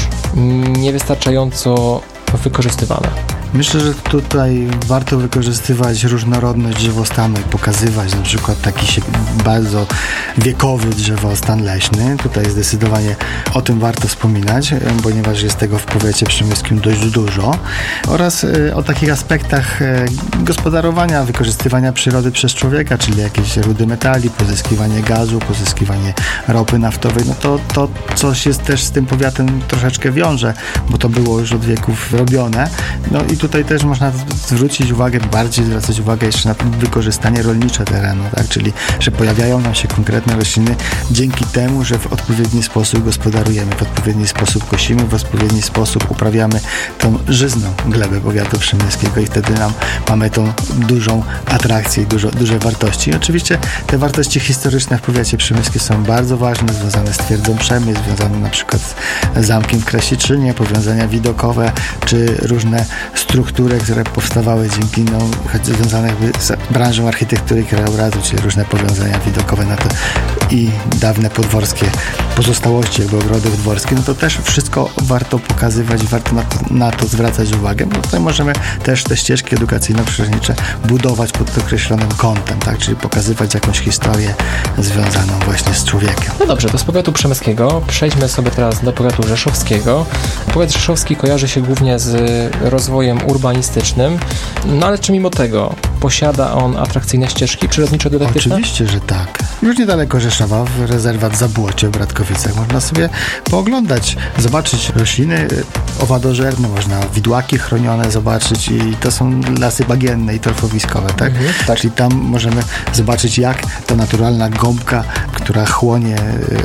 niewystarczająco wykorzystywane? Myślę, że tutaj warto wykorzystywać różnorodność drzewostanu i pokazywać na przykład taki się bardzo wiekowy drzewostan leśny. Tutaj zdecydowanie o tym warto wspominać, ponieważ jest tego w powiecie przemyskim dość dużo. Oraz o takich aspektach gospodarowania, wykorzystywania przyrody przez człowieka, czyli jakieś rudy metali, pozyskiwanie gazu, pozyskiwanie ropy naftowej. No to, to coś jest też z tym powiatem troszeczkę wiąże, bo to było już od wieków robione. No i tutaj też można zwrócić uwagę, bardziej zwracać uwagę jeszcze na wykorzystanie rolnicze terenu, tak? Czyli że pojawiają nam się konkretne rośliny dzięki temu, że w odpowiedni sposób gospodarujemy, w odpowiedni sposób kosimy, w odpowiedni sposób uprawiamy tą żyzną glebę powiatu przemyskiego i wtedy nam mamy tą dużą atrakcję i dużo, duże wartości. I oczywiście te wartości historyczne w powiecie przemyskim są bardzo ważne, związane z twierdzą Przemysł, związane na przykład z zamkiem w Krasiczynie, powiązania widokowe, czy różne struktury, które powstawały dzięki, no, związane jakby z branżą architektury i krajobrazu, czyli różne powiązania widokowe na to i dawne podworskie pozostałości, jakby ogrodów dworskich, no to też wszystko warto pokazywać, warto na to, na to zwracać uwagę, bo tutaj możemy też te ścieżki edukacyjno-przyrodnicze budować pod określonym kątem, tak, czyli pokazywać jakąś historię związaną właśnie z człowiekiem. No dobrze, to z powiatu przemyskiego przejdźmy sobie teraz do powiatu rzeszowskiego. Powiat rzeszowski kojarzy się głównie z rozwojem urbanistycznym, no ale czy mimo tego posiada on atrakcyjne ścieżki przyrodniczo-dydaktyczne? Oczywiście, że tak. Już niedaleko Rzeszowa, w rezerwat Zabłocie w Bratkowicach, można sobie pooglądać, zobaczyć rośliny owadożerne, można widłaki chronione zobaczyć i to są lasy bagienne i torfowiskowe, tak? Mhm, tak. Czyli tam możemy zobaczyć, jak ta naturalna gąbka, która chłonie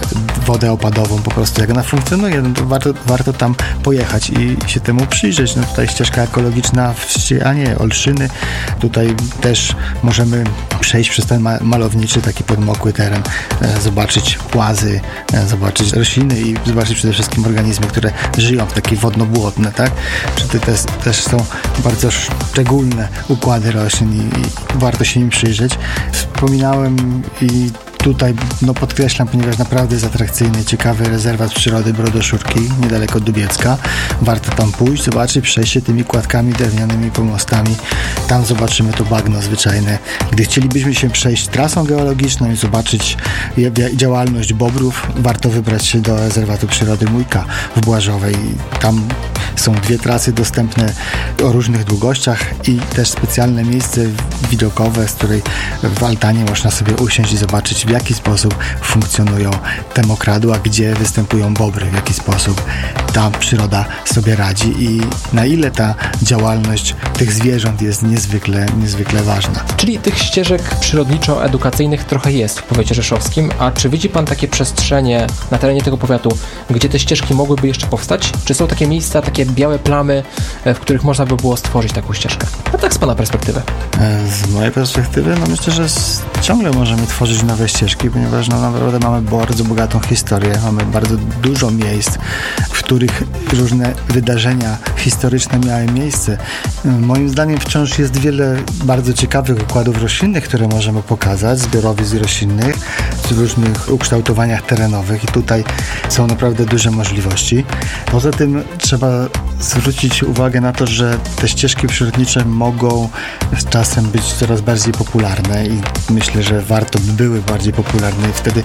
wodę opadową, po prostu jak ona funkcjonuje, no to warto, warto tam pojechać i się temu przyjrzeć. No tutaj ścieżka ekologiczna w Ścianie, Olszyny, tutaj też możemy przejść przez ten malowniczy, taki podmokły teren, zobaczyć płazy, zobaczyć rośliny i zobaczyć przede wszystkim organizmy, które żyją w takie wodno-błotne, tak? Czy to też, też są bardzo szczególne układy roślin i, i warto się im przyjrzeć. Wspominałem i tutaj no, podkreślam, ponieważ naprawdę jest atrakcyjny, ciekawy rezerwat przyrody Brodoszurki, niedaleko Dubiecka. Warto tam pójść, zobaczyć, przejść się tymi kładkami drewnianymi, pomostami. Tam zobaczymy to bagno zwyczajne. Gdy chcielibyśmy się przejść trasą geologiczną i zobaczyć działalność bobrów, warto wybrać się do rezerwatu przyrody Mójka w Błażowej. Tam są dwie trasy dostępne o różnych długościach i też specjalne miejsce widokowe, z której w altanie można sobie usiąść i zobaczyć, w jaki sposób funkcjonują te mokradła, gdzie występują bobry, w jaki sposób ta przyroda sobie radzi i na ile ta działalność tych zwierząt jest niezwykle, niezwykle ważna. Czyli tych ścieżek przyrodniczo-edukacyjnych trochę jest w powiecie rzeszowskim, a czy widzi Pan takie przestrzenie na terenie tego powiatu, gdzie te ścieżki mogłyby jeszcze powstać? Czy są takie miejsca, takie białe plamy, w których można by było stworzyć taką ścieżkę? A tak z Pana perspektywy. Z mojej perspektywy, no myślę, że ciągle możemy tworzyć nowe ścieżki, ponieważ no naprawdę mamy bardzo bogatą historię, mamy bardzo dużo miejsc, w których różne wydarzenia historyczne miały miejsce. Moim zdaniem wciąż jest wiele bardzo ciekawych układów roślinnych, które możemy pokazać, zbiorowisk roślinnych, w różnych ukształtowaniach terenowych i tutaj są naprawdę duże możliwości. Poza tym trzeba zwrócić uwagę na to, że te ścieżki przyrodnicze mogą z czasem być coraz bardziej popularne i myślę, że warto by były bardziej popularne i wtedy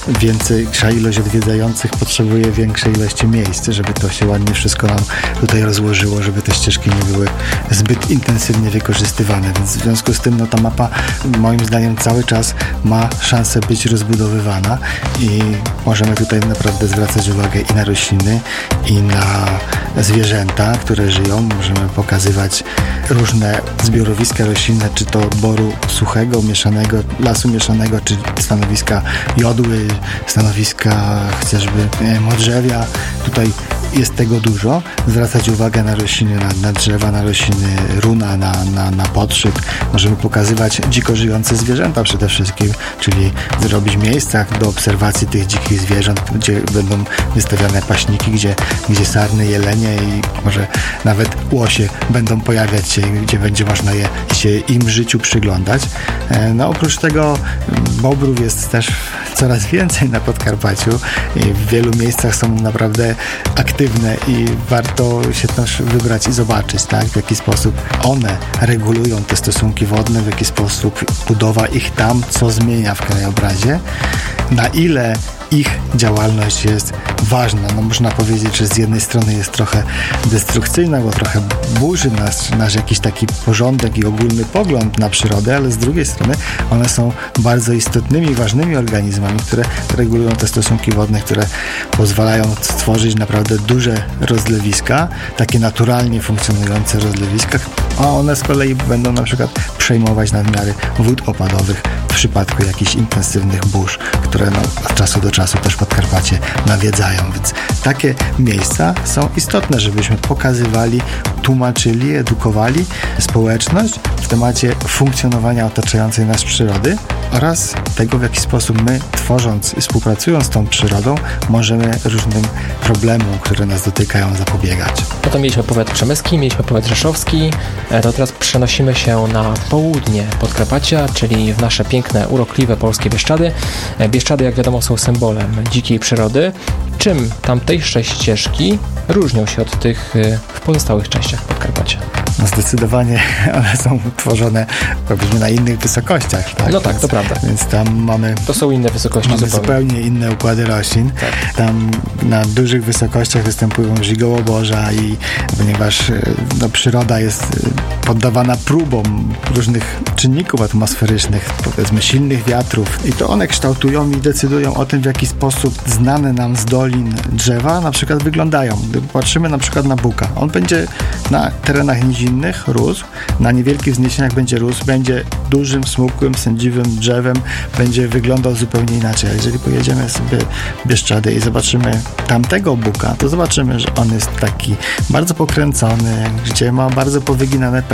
większa ilość odwiedzających potrzebuje większej ilości miejsc, żeby to się ładnie wszystko nam tutaj rozłożyło, żeby te ścieżki nie były zbyt intensywnie wykorzystywane, więc w związku z tym no, ta mapa moim zdaniem cały czas ma szansę być rozbudowywana i możemy tutaj naprawdę zwracać uwagę i na rośliny, i na zwierzęta, które żyją. Możemy pokazywać różne zbiorowiska roślinne, czy to boru suchego, mieszanego, lasu mieszanego, czy stanowiska jodły, stanowiska chociażby modrzewia. Tutaj jest tego dużo. Zwracać uwagę na rośliny, na, na drzewa, na rośliny runa, na, na, na podszyt. Możemy pokazywać dziko żyjące zwierzęta przede wszystkim, czyli zrobić miejsca do obserwacji tych dzikich zwierząt, gdzie będą wystawiane paśniki, gdzie, gdzie sarny, jelenie i może nawet łosie będą pojawiać się, gdzie będzie można je, się im życiu przyglądać. No oprócz tego bobrów jest też coraz więcej na Podkarpaciu i w wielu miejscach są naprawdę aktywne i warto się też wybrać i zobaczyć, tak, w jaki sposób one regulują te stosunki wodne, w jaki sposób budowa ich tam, co zmienia w krajobrazie, na ile ich działalność jest ważna. No można powiedzieć, że z jednej strony jest trochę destrukcyjna, bo trochę burzy nasz, nasz jakiś taki porządek i ogólny pogląd na przyrodę, ale z drugiej strony one są bardzo istotnymi, ważnymi organizmami, które regulują te stosunki wodne, które pozwalają stworzyć naprawdę duże rozlewiska, takie naturalnie funkcjonujące rozlewiska, a one z kolei będą na przykład przejmować nadmiary wód opadowych w przypadku jakichś intensywnych burz, które no, od czasu do czasu też Podkarpacie nawiedzają, więc takie miejsca są istotne, żebyśmy pokazywali, tłumaczyli, edukowali społeczność w temacie funkcjonowania otaczającej nas przyrody oraz tego, w jaki sposób my, tworząc i współpracując z tą przyrodą, możemy różnym problemom, które nas dotykają, zapobiegać. No to mieliśmy powiat przemyski, mieliśmy powiat rzeszowski, to teraz przenosimy się na południe Podkarpacia, czyli w nasze piękne, urokliwe polskie Bieszczady. Bieszczady, jak wiadomo, są symbolem dzikiej przyrody. Czym tamtejsze ścieżki różnią się od tych w pozostałych częściach Podkarpacia? No zdecydowanie one są tworzone, powiedzmy, na innych wysokościach. Tak? No tak, więc, to prawda. Więc tam mamy... To są inne wysokości mamy zupełnie. zupełnie inne układy roślin. Tak. Tam na dużych wysokościach występują żigołoborza i ponieważ no, przyroda jest poddawana próbom różnych czynników atmosferycznych, powiedzmy silnych wiatrów i to one kształtują i decydują o tym, w jaki sposób znane nam z dolin drzewa na przykład wyglądają. Gdy patrzymy na przykład na buka, on będzie na terenach nizinnych rósł, na niewielkich wzniesieniach będzie rósł, będzie dużym, smukłym, sędziwym drzewem, będzie wyglądał zupełnie inaczej. A jeżeli pojedziemy sobie w Bieszczady i zobaczymy tamtego buka, to zobaczymy, że on jest taki bardzo pokręcony, gdzie ma bardzo powyginane pędy,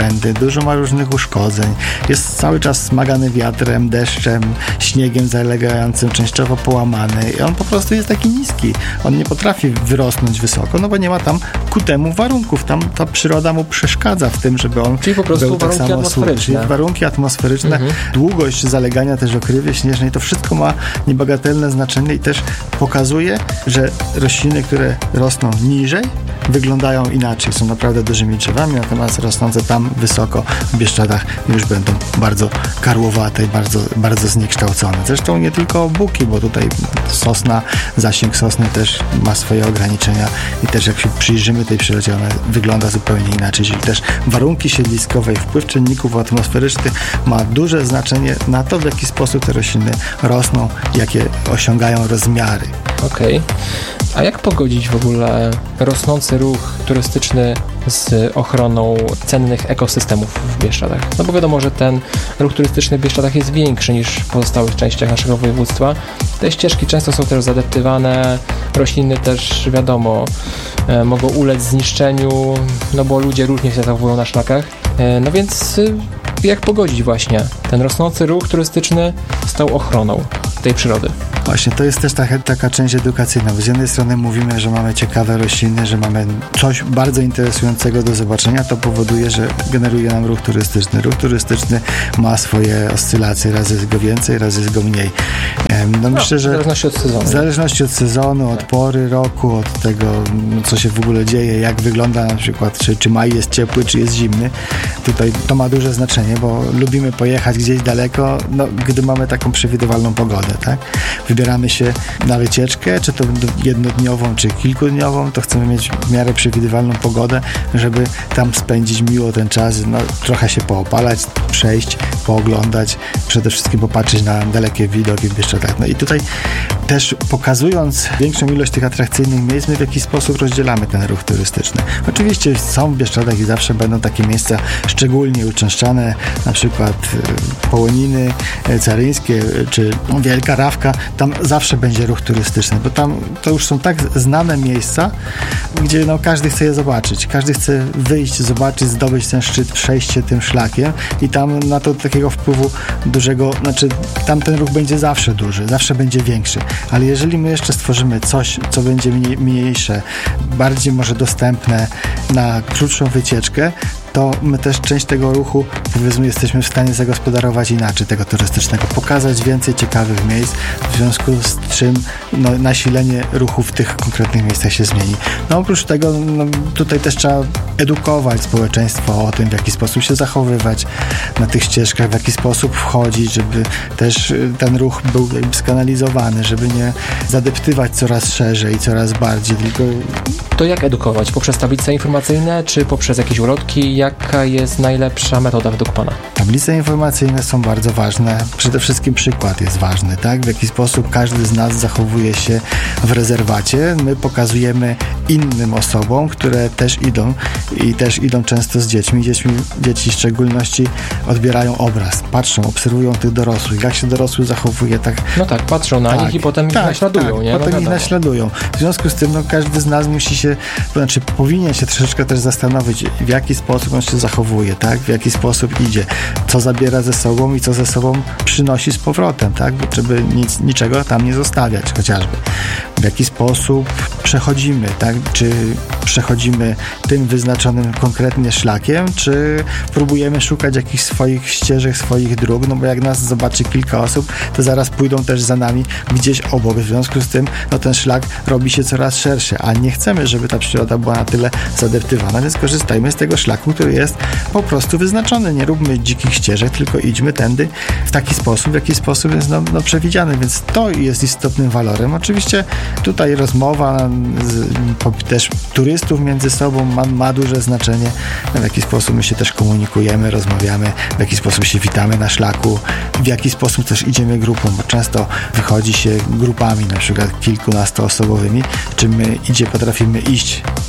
błędy, dużo ma różnych uszkodzeń, jest cały czas smagany wiatrem, deszczem, śniegiem zalegającym, częściowo połamany i on po prostu jest taki niski. On nie potrafi wyrosnąć wysoko, no bo nie ma tam ku temu warunków. Tam ta przyroda mu przeszkadza w tym, żeby on Czyli po prostu był tak warunki samo atmosferyczne. Czyli warunki atmosferyczne, mhm. długość zalegania też okrywy śnieżnej, to wszystko ma niebagatelne znaczenie i też pokazuje, że rośliny, które rosną niżej, wyglądają inaczej. Są naprawdę dużymi drzewami, natomiast rosnące tam wysoko w Bieszczadach już będą bardzo karłowate i bardzo, bardzo zniekształcone. Zresztą nie tylko buki, bo tutaj sosna, zasięg sosny też ma swoje ograniczenia i też jak się przyjrzymy tej przyrodzie, ona wygląda zupełnie inaczej. Czyli też warunki siedliskowe i wpływ czynników atmosferycznych ma duże znaczenie na to, w jaki sposób te rośliny rosną, jakie osiągają rozmiary. Okej. Okay. A jak pogodzić w ogóle rosnący ruch turystyczny z ochroną cennych ekosystemów w Bieszczadach? No bo wiadomo, że ten ruch turystyczny w Bieszczadach jest większy niż w pozostałych częściach naszego województwa. Te ścieżki często są też zadeptywane, rośliny też, wiadomo, e, mogą ulec zniszczeniu, no bo ludzie różnie się zachowują na szlakach. E, no więc y, jak pogodzić właśnie ten rosnący ruch turystyczny z tą ochroną tej przyrody? Właśnie, to jest też taka, taka część edukacyjna. Z jednej strony mówimy, że mamy ciekawe rośliny, że mamy coś bardzo interesującego do zobaczenia, to powoduje, że generuje nam ruch turystyczny. Ruch turystyczny ma swoje oscylacje, raz jest go więcej, raz jest go mniej. No, no myślę, że w zależności od sezonu. W zależności od sezonu, od pory roku, od tego, co się w ogóle dzieje, jak wygląda na przykład, czy, czy maj jest ciepły, czy jest zimny. Tutaj to ma duże znaczenie, bo lubimy pojechać gdzieś daleko, no, gdy mamy taką przewidywalną pogodę, tak? Wybieramy się na wycieczkę, czy to jednodniową, czy kilkudniową, to chcemy mieć w miarę przewidywalną pogodę, żeby tam spędzić miło ten czas, no, trochę się poopalać, przejść, pooglądać, przede wszystkim popatrzeć na dalekie widoki w Bieszczadach. No i tutaj też pokazując większą ilość tych atrakcyjnych miejsc, my w jakiś sposób rozdzielamy ten ruch turystyczny. Oczywiście są w Bieszczadach i zawsze będą takie miejsca szczególnie uczęszczane, na przykład Połoniny Caryńskie, czy Wielka Rawka, tam zawsze będzie ruch turystyczny, bo tam to już są tak znane miejsca, gdzie no, każdy chce je zobaczyć. Każdy chce wyjść, zobaczyć, zdobyć ten szczyt, przejść się tym szlakiem i tam na to takiego wpływu dużego, znaczy tam ten ruch będzie zawsze duży, zawsze będzie większy, ale jeżeli my jeszcze stworzymy coś, co będzie mniej, mniejsze, bardziej może dostępne na krótszą wycieczkę, to my też część tego ruchu, powiedzmy, jesteśmy w stanie zagospodarować inaczej tego turystycznego, pokazać więcej ciekawych miejsc, w związku z czym no, nasilenie ruchu w tych konkretnych miejscach się zmieni. No oprócz tego no, tutaj też trzeba edukować społeczeństwo o tym, w jaki sposób się zachowywać na tych ścieżkach, w jaki sposób wchodzić, żeby też ten ruch był skanalizowany, żeby nie zadeptywać coraz szerzej i coraz bardziej, tylko... To jak edukować? Poprzez tablice informacyjne, czy poprzez jakieś ulotki? Jaka jest najlepsza metoda według Pana? Tablice informacyjne są bardzo ważne. Przede wszystkim przykład jest ważny, tak? W jaki sposób każdy z nas zachowuje się w rezerwacie. My pokazujemy innym osobom, które też idą i też idą często z dziećmi. Dziećmi dzieci w szczególności odbierają obraz, patrzą, obserwują tych dorosłych. Jak się dorosły zachowuje, tak... No tak, patrzą na tak, nich i potem tak, ich naśladują, tak, nie? potem no ich naśladują. W związku z tym no, każdy z nas musi się, to znaczy powinien się troszeczkę też zastanowić, w jaki sposób on się zachowuje, tak? W jaki sposób idzie, co zabiera ze sobą i co ze sobą przynosi z powrotem, tak? Żeby nic, niczego tam nie zostawiać chociażby. W jaki sposób przechodzimy, tak? Czy przechodzimy tym wyznaczonym konkretnie szlakiem, czy próbujemy szukać jakichś swoich ścieżek, swoich dróg, no bo jak nas zobaczy kilka osób, to zaraz pójdą też za nami gdzieś obok. W związku z tym, no ten szlak robi się coraz szerszy, a nie chcemy, żeby ta przyroda była na tyle zadeptywana, więc korzystajmy z tego szlaku, który jest po prostu wyznaczony. Nie róbmy dzikich ścieżek, tylko idźmy tędy w taki sposób, w jaki sposób jest no, no przewidziany, więc to jest istotnym walorem. Oczywiście tutaj rozmowa z, po, też turystów między sobą ma, ma duże znaczenie, w jaki sposób my się też komunikujemy, rozmawiamy, w jaki sposób się witamy na szlaku, w jaki sposób też idziemy grupą, bo często wychodzi się grupami, na przykład kilkunastoosobowymi, czy my idzie, potrafimy iść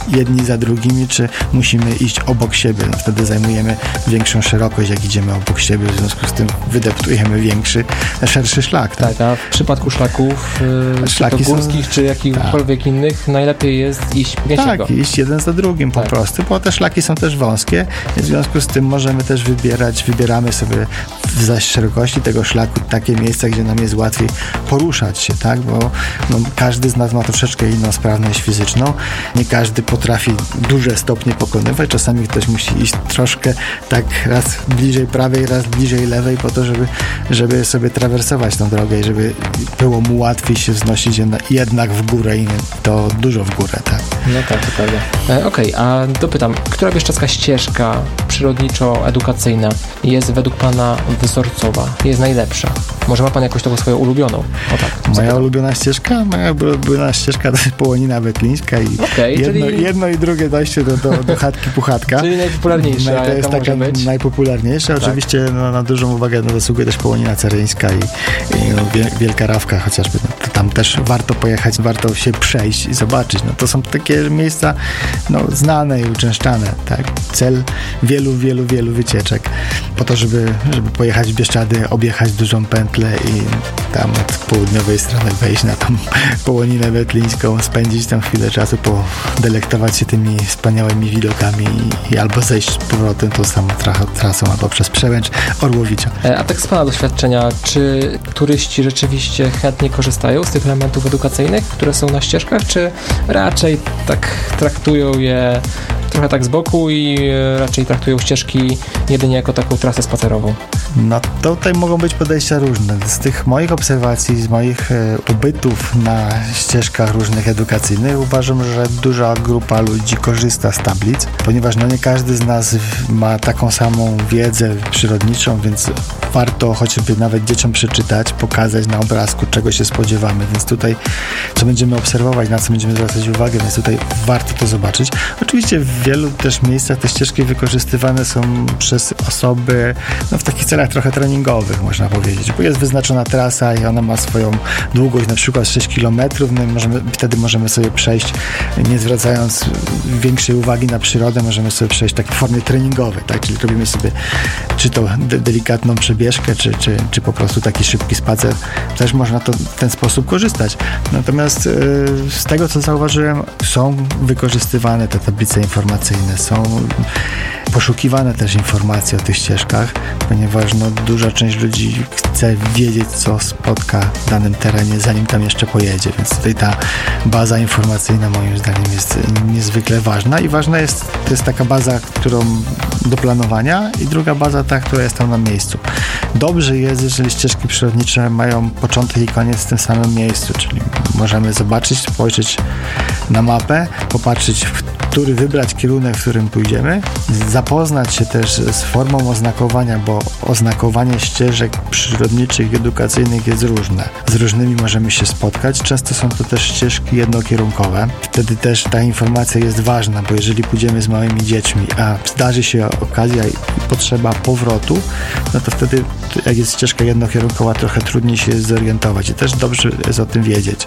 jedni za drugimi, czy musimy iść obok siebie. No wtedy zajmujemy większą szerokość, jak idziemy obok siebie, w związku z tym wydeptujemy większy, szerszy szlak. Tak, tak a w przypadku szlaków yy, Szlaki czy to górskich, są... czy jakichkolwiek tak. innych, najlepiej jest iść piesiego. Tak, iść jeden za drugim po tak. prostu, bo te szlaki są też wąskie, w związku z tym możemy też wybierać, wybieramy sobie w zaś szerokości tego szlaku takie miejsca, gdzie nam jest łatwiej poruszać się, tak, bo no, każdy z nas ma troszeczkę inną sprawność fizyczną, nie każdy potrafi duże stopnie pokonywać, czasami ktoś musi iść troszkę tak raz bliżej prawej, raz bliżej lewej po to, żeby, żeby sobie trawersować tą drogę i żeby było mu łatwiej się wznosić jednak w górę i to dużo w górę, tak. No tak, to prawda. E, Okej, okay, a dopytam, która bieszczadzka ścieżka przyrodniczo-edukacyjna jest według Pana wzorcowa, jest najlepsza? Może ma Pan jakąś taką swoją ulubioną? O tak. Moja zapytam. ulubiona ścieżka? Moja ulubiona ścieżka to jest Połonina Wetlińska i okay, jedno, czyli... jedno i drugie dojście do, do, do chatki Puchatka. Czyli najpopularniejsza. No, to jest taka najpopularniejsza. Tak. Oczywiście no, na dużą uwagę no, zasługuje też Połonina Ceryńska i, i no, Wielka Rawka chociażby. No, to tam też warto pojechać, warto się przejść i zobaczyć. No, to są takie miejsca no, znane i uczęszczane. Tak? Cel wielu, wielu, wielu wycieczek po to, żeby, żeby pojechać w Bieszczady, objechać dużą pętlę i tam od południowej strony wejść na tą Połoninę Wetlińską, spędzić tam chwilę czasu, podelektować się tymi wspaniałymi widokami i, i albo zejść z powrotem tą samą tra- trasą, albo przez Przełęcz Orłowicza. A tak z Pana doświadczenia, czy turyści rzeczywiście chętnie korzystają z tych elementów edukacyjnych, które są na ścieżkach, czy raczej tak traktują je trochę tak z boku i raczej traktują ścieżki jedynie jako taką trasę spacerową? No tutaj mogą być podejścia różne. Z tych moich obserwacji, z moich e, ubytów na ścieżkach różnych edukacyjnych uważam, że duża grupa ludzi korzysta z tablic, ponieważ no nie każdy z nas ma taką samą wiedzę przyrodniczą, więc warto choćby nawet dzieciom przeczytać, pokazać na obrazku, czego się spodziewamy, więc tutaj co będziemy obserwować, na co będziemy zwracać uwagę, więc tutaj warto to zobaczyć. Oczywiście w wielu też miejscach te ścieżki wykorzystywane są przez osoby no, w takich celach trochę treningowych, można powiedzieć, bo jest wyznaczona trasa i ona ma swoją długość, na przykład sześć kilometrów, no możemy, wtedy możemy sobie przejść, nie zwracając większej uwagi na przyrodę, możemy sobie przejść tak w formie treningowej, tak? Czyli robimy sobie czy to de- delikatną przebieżkę, czy, czy, czy po prostu taki szybki spacer. Też można to w ten sposób korzystać. Natomiast yy, z tego, co zauważyłem, są wykorzystywane te tablice informacyjne, są poszukiwane też informacje o tych ścieżkach, ponieważ no, duża część ludzi chce wiedzieć, co spotka w danym terenie, zanim tam jeszcze pojedzie, więc tutaj ta baza informacyjna moim zdaniem jest niezwykle ważna i ważna jest, to jest taka baza, którą do planowania i druga baza ta, która jest tam na miejscu. Dobrze jest, jeżeli ścieżki przyrodnicze mają początek i koniec w tym samym miejscu, czyli możemy zobaczyć, spojrzeć na mapę, popatrzeć, w który wybrać kierunek, w którym pójdziemy, zapoznać się też z formą oznakowania, bo oznakowanie ścieżek przyrodniczych i edukacyjnych jest różne. Z różnymi możemy się spotkać. Często są to też ścieżki jednokierunkowe. Wtedy też ta informacja jest ważna, bo jeżeli pójdziemy z małymi dziećmi, a zdarzy się okazja i potrzeba powrotu, no to wtedy, jak jest ścieżka jednokierunkowa, trochę trudniej się zorientować i też dobrze jest o tym wiedzieć.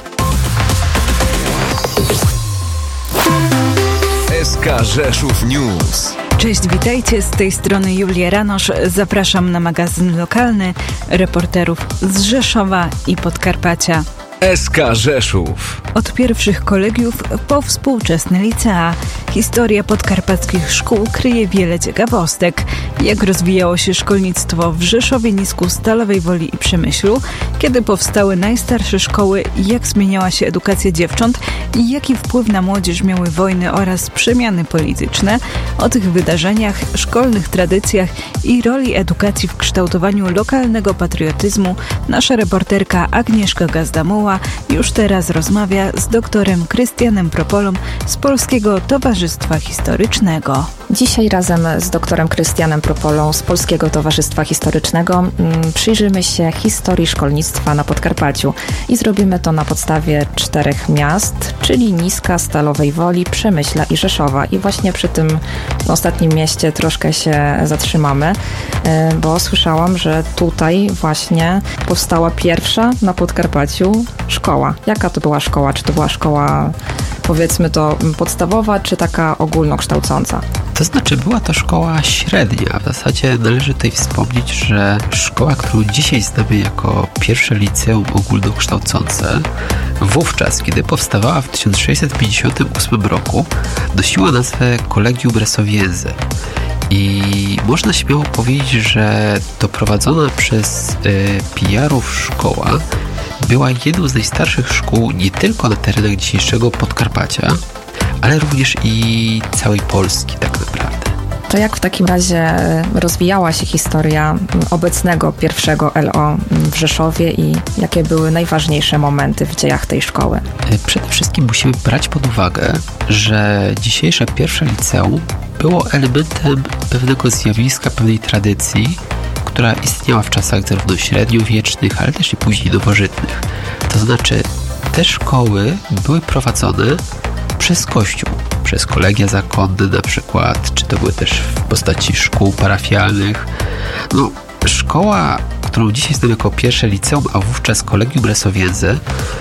S K Rzeszów News. Cześć, witajcie, z tej strony Julia Ranosz. Zapraszam na magazyn lokalny reporterów z Rzeszowa i Podkarpacia. S K Rzeszów. Od pierwszych kolegiów po współczesne licea. Historia podkarpackich szkół kryje wiele ciekawostek. Jak rozwijało się szkolnictwo w Rzeszowie, Nisku, Stalowej Woli i Przemyślu, kiedy powstały najstarsze szkoły, jak zmieniała się edukacja dziewcząt i jaki wpływ na młodzież miały wojny oraz przemiany polityczne. O tych wydarzeniach, szkolnych tradycjach i roli edukacji w kształtowaniu lokalnego patriotyzmu nasza reporterka Agnieszka Gazdamuła już teraz rozmawia z doktorem Krystianem Propolą z Polskiego Towarzystwa Historycznego. Dzisiaj razem z doktorem Krystianem Propolą z Polskiego Towarzystwa Historycznego mm, przyjrzymy się historii szkolnictwa na Podkarpaciu i zrobimy to na podstawie czterech miast, czyli Niska, Stalowej Woli, Przemyśla i Rzeszowa. I właśnie przy tym ostatnim mieście troszkę się zatrzymamy, bo słyszałam, że tutaj właśnie powstała pierwsza na Podkarpaciu szkoła. Jaka to była szkoła? Czy to była szkoła powiedzmy to podstawowa, czy taka ogólnokształcąca? To znaczy była to szkoła średnia. W zasadzie należy tutaj wspomnieć, że szkoła, którą dzisiaj znamy jako pierwsze liceum ogólnokształcące, wówczas, kiedy powstawała w tysiąc sześćset pięćdziesiątym ósmym roku, nosiła nazwę Collegium Resowiense. I można śmiało powiedzieć, że doprowadzona przez y, P R-ów szkoła była jedną z najstarszych szkół nie tylko na terenach dzisiejszego Podkarpacia, ale również i całej Polski tak naprawdę. To jak w takim razie rozwijała się historia obecnego pierwszego L O w Rzeszowie i jakie były najważniejsze momenty w dziejach tej szkoły? Przede wszystkim musimy brać pod uwagę, że dzisiejsze pierwsze liceum było elementem pewnego zjawiska, pewnej tradycji, która istniała w czasach zarówno średniowiecznych, ale też i później nowożytnych. To znaczy te szkoły były prowadzone przez Kościół, przez kolegia zakonne na przykład, czy to były też w postaci szkół parafialnych. No, szkoła, którą dzisiaj znamy jako pierwsze liceum, a wówczas Collegium Resowiense,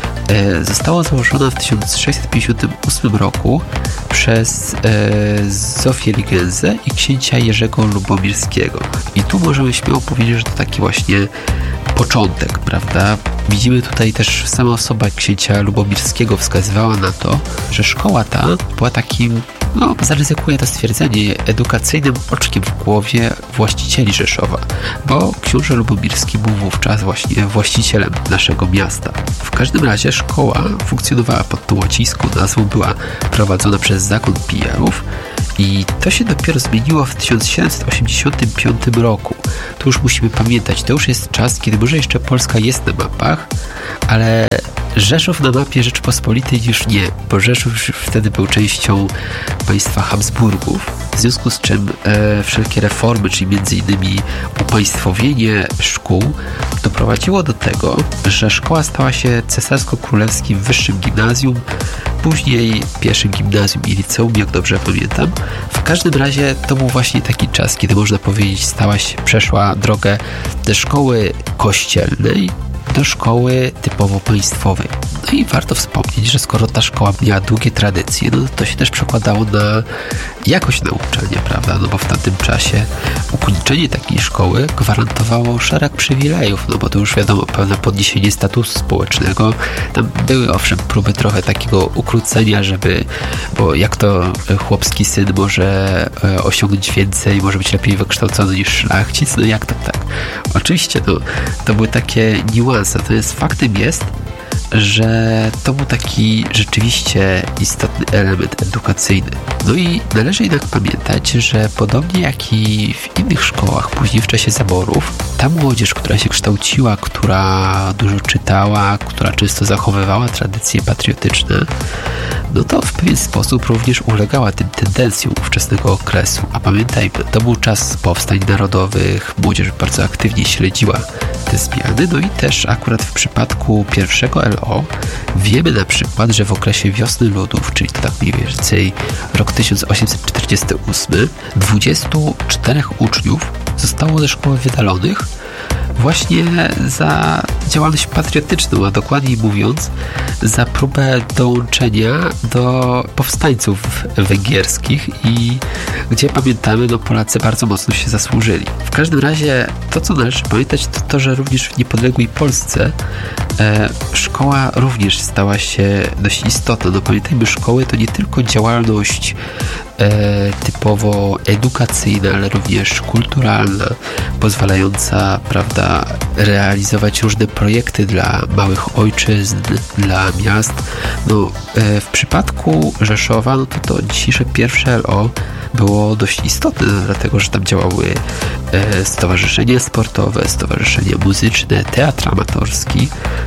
e, została założona w tysiąc sześćset pięćdziesiątym ósmym roku przez e, Zofię Ligensę i księcia Jerzego Lubomirskiego. I tu możemy śmiało powiedzieć, że to taki właśnie początek, prawda? Widzimy tutaj też sama osoba księcia Lubomirskiego wskazywała na to, że szkoła ta była takim, no zaryzykuję to stwierdzenie, edukacyjnym oczkiem w głowie właścicieli Rzeszowa, bo książę Lubomirski był wówczas właśnie właścicielem naszego miasta. W każdym razie szkoła funkcjonowała pod tą łacińską nazwą, była prowadzona przez zakon P R-ów i to się dopiero zmieniło w tysiąc siedemset osiemdziesiątym piątym roku. Tu już musimy pamiętać, to już jest czas, kiedy może jeszcze Polska jest na mapach, ale Rzeszów na mapie Rzeczypospolitej już nie, bo Rzeszów już wtedy był częścią państwa Habsburgów, w związku z czym e, wszelkie reformy, czyli między innymi upaństwowienie szkół, doprowadziło do tego, że szkoła stała się cesarsko-królewskim wyższym gimnazjum, później pierwszym gimnazjum i liceum, jak dobrze pamiętam. W każdym razie to był właśnie taki czas, kiedy można powiedzieć stała się, przeszła drogę ze szkoły kościelnej do szkoły typowo państwowej. No i warto wspomnieć, że skoro ta szkoła miała długie tradycje, no to się też przekładało na jakość nauczania, prawda? No bo w tamtym czasie ukończenie takiej szkoły gwarantowało szereg przywilejów, no bo to już wiadomo, pewne podniesienie statusu społecznego. Tam były owszem próby trochę takiego ukrócenia, żeby, bo jak to chłopski syn może osiągnąć więcej, może być lepiej wykształcony niż szlachcic, no jak to tak? Oczywiście no, to były takie niuanse. Natomiast faktem jest, że to był taki rzeczywiście istotny element edukacyjny. No i należy jednak pamiętać, że podobnie jak i w innych szkołach, później w czasie zaborów, ta młodzież, która się kształciła, która dużo czytała, która często zachowywała tradycje patriotyczne, no to w pewien sposób również ulegała tym tendencjom ówczesnego okresu. A pamiętajmy, to był czas powstań narodowych, młodzież bardzo aktywnie śledziła te zmiany, no i też akurat w przypadku pierwszego L O wiemy na przykład, że w okresie Wiosny Ludów, czyli to tak mniej więcej rok tysiąc osiemset czterdziesty ósmy, dwudziestu czterech uczniów zostało ze szkoły wydalonych właśnie za działalność patriotyczną, a dokładniej mówiąc za próbę dołączenia do powstańców węgierskich i gdzie pamiętamy, no Polacy bardzo mocno się zasłużyli. W każdym razie to, co należy pamiętać, to to, że również w niepodległej Polsce e, szkoła również stała się dość istotna. No pamiętajmy, szkoły to nie tylko działalność e, typowo edukacyjna, ale również kulturalna, pozwalająca, prawda, realizować różne projekty dla małych ojczyzn, dla miast. No, e, w przypadku Rzeszowa, no to to dzisiejsze pierwsze L O było dość istotne, dlatego, że tam działały e, stowarzyszenia sportowe, stowarzyszenia muzyczne, teatr amatorski.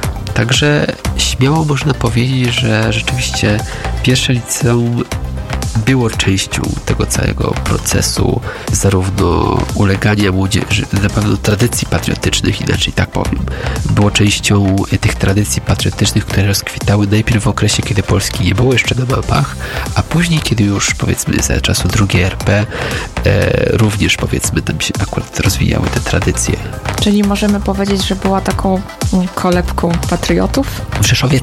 Także śmiało można powiedzieć, że rzeczywiście pierwsze liceum było częścią tego całego procesu, zarówno ulegania młodzieży, na pewno tradycji patriotycznych, inaczej tak powiem, było częścią tych tradycji patriotycznych, które rozkwitały najpierw w okresie, kiedy Polski nie było jeszcze na mapach, a później, kiedy już powiedzmy za czasu drugiej R P e, również powiedzmy tam się akurat rozwijały te tradycje. Czyli możemy powiedzieć, że była taką kolebką patriotów? W Rzeszowie tak. W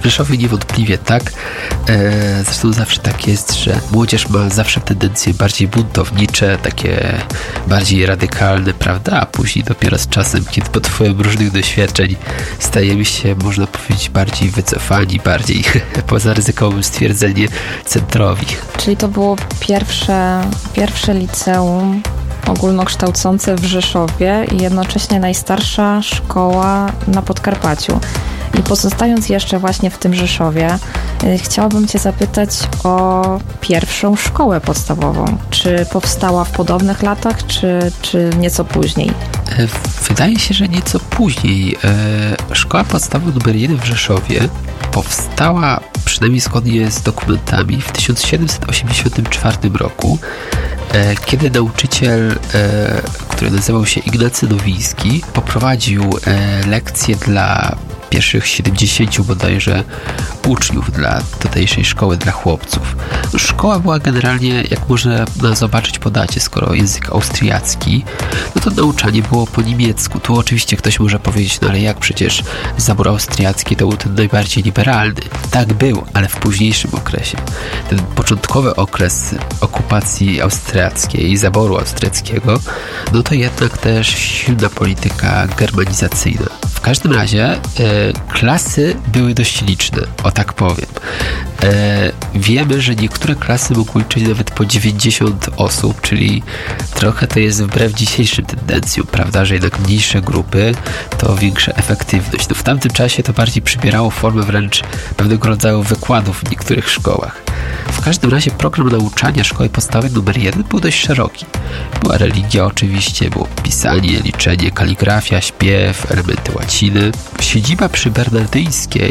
Rzeszowie niewątpliwie tak. E, zresztą zawsze tak jest, że młodzież ma zawsze tendencje bardziej buntownicze, takie bardziej radykalne, prawda? A później dopiero z czasem, kiedy pod wpływem różnych doświadczeń stajemy się, można powiedzieć, bardziej wycofani, bardziej poza ryzykowym stwierdzenie centrowi. Czyli to było pierwsze, pierwsze liceum ogólnokształcące w Rzeszowie i jednocześnie najstarsza szkoła na Podkarpaciu. I pozostając jeszcze właśnie w tym Rzeszowie, chciałabym Cię zapytać o pierwszą szkołę podstawową. Czy powstała w podobnych latach, czy, czy nieco później? Wydaje się, że nieco później. Szkoła podstawowa numer jeden w Rzeszowie powstała, przynajmniej zgodnie z dokumentami, w tysiąc siedemset osiemdziesiątym czwartym roku, kiedy nauczyciel, który nazywał się Ignacy Nowiński, poprowadził lekcje dla pierwszych siedemdziesięciu bodajże uczniów dla tutejszej szkoły dla chłopców. Szkoła była generalnie, jak można zobaczyć po dacie, skoro język austriacki, no to nauczanie było po niemiecku. Tu oczywiście ktoś może powiedzieć, no ale jak, przecież zabór austriacki to był ten najbardziej liberalny. Tak był, ale w późniejszym okresie. Ten początkowy okres okupacji austriackiej i zaboru austriackiego, no to jednak też silna polityka germanizacyjna. W każdym razie e, klasy były dość liczne, o tak powiem. E, wiemy, że niektóre klasy mogły liczyć nawet po dziewięćdziesiąt osób, czyli trochę to jest wbrew dzisiejszym tendencjom, prawda, że jednak mniejsze grupy to większa efektywność. No w tamtym czasie to bardziej przybierało formę wręcz pewnego rodzaju wykładów w niektórych szkołach. W każdym razie program nauczania szkoły podstawowej numer jeden był dość szeroki. Była religia oczywiście, było pisanie, liczenie, kaligrafia, śpiew, elementy łaciny. Siedziba przy Bernardyńskiej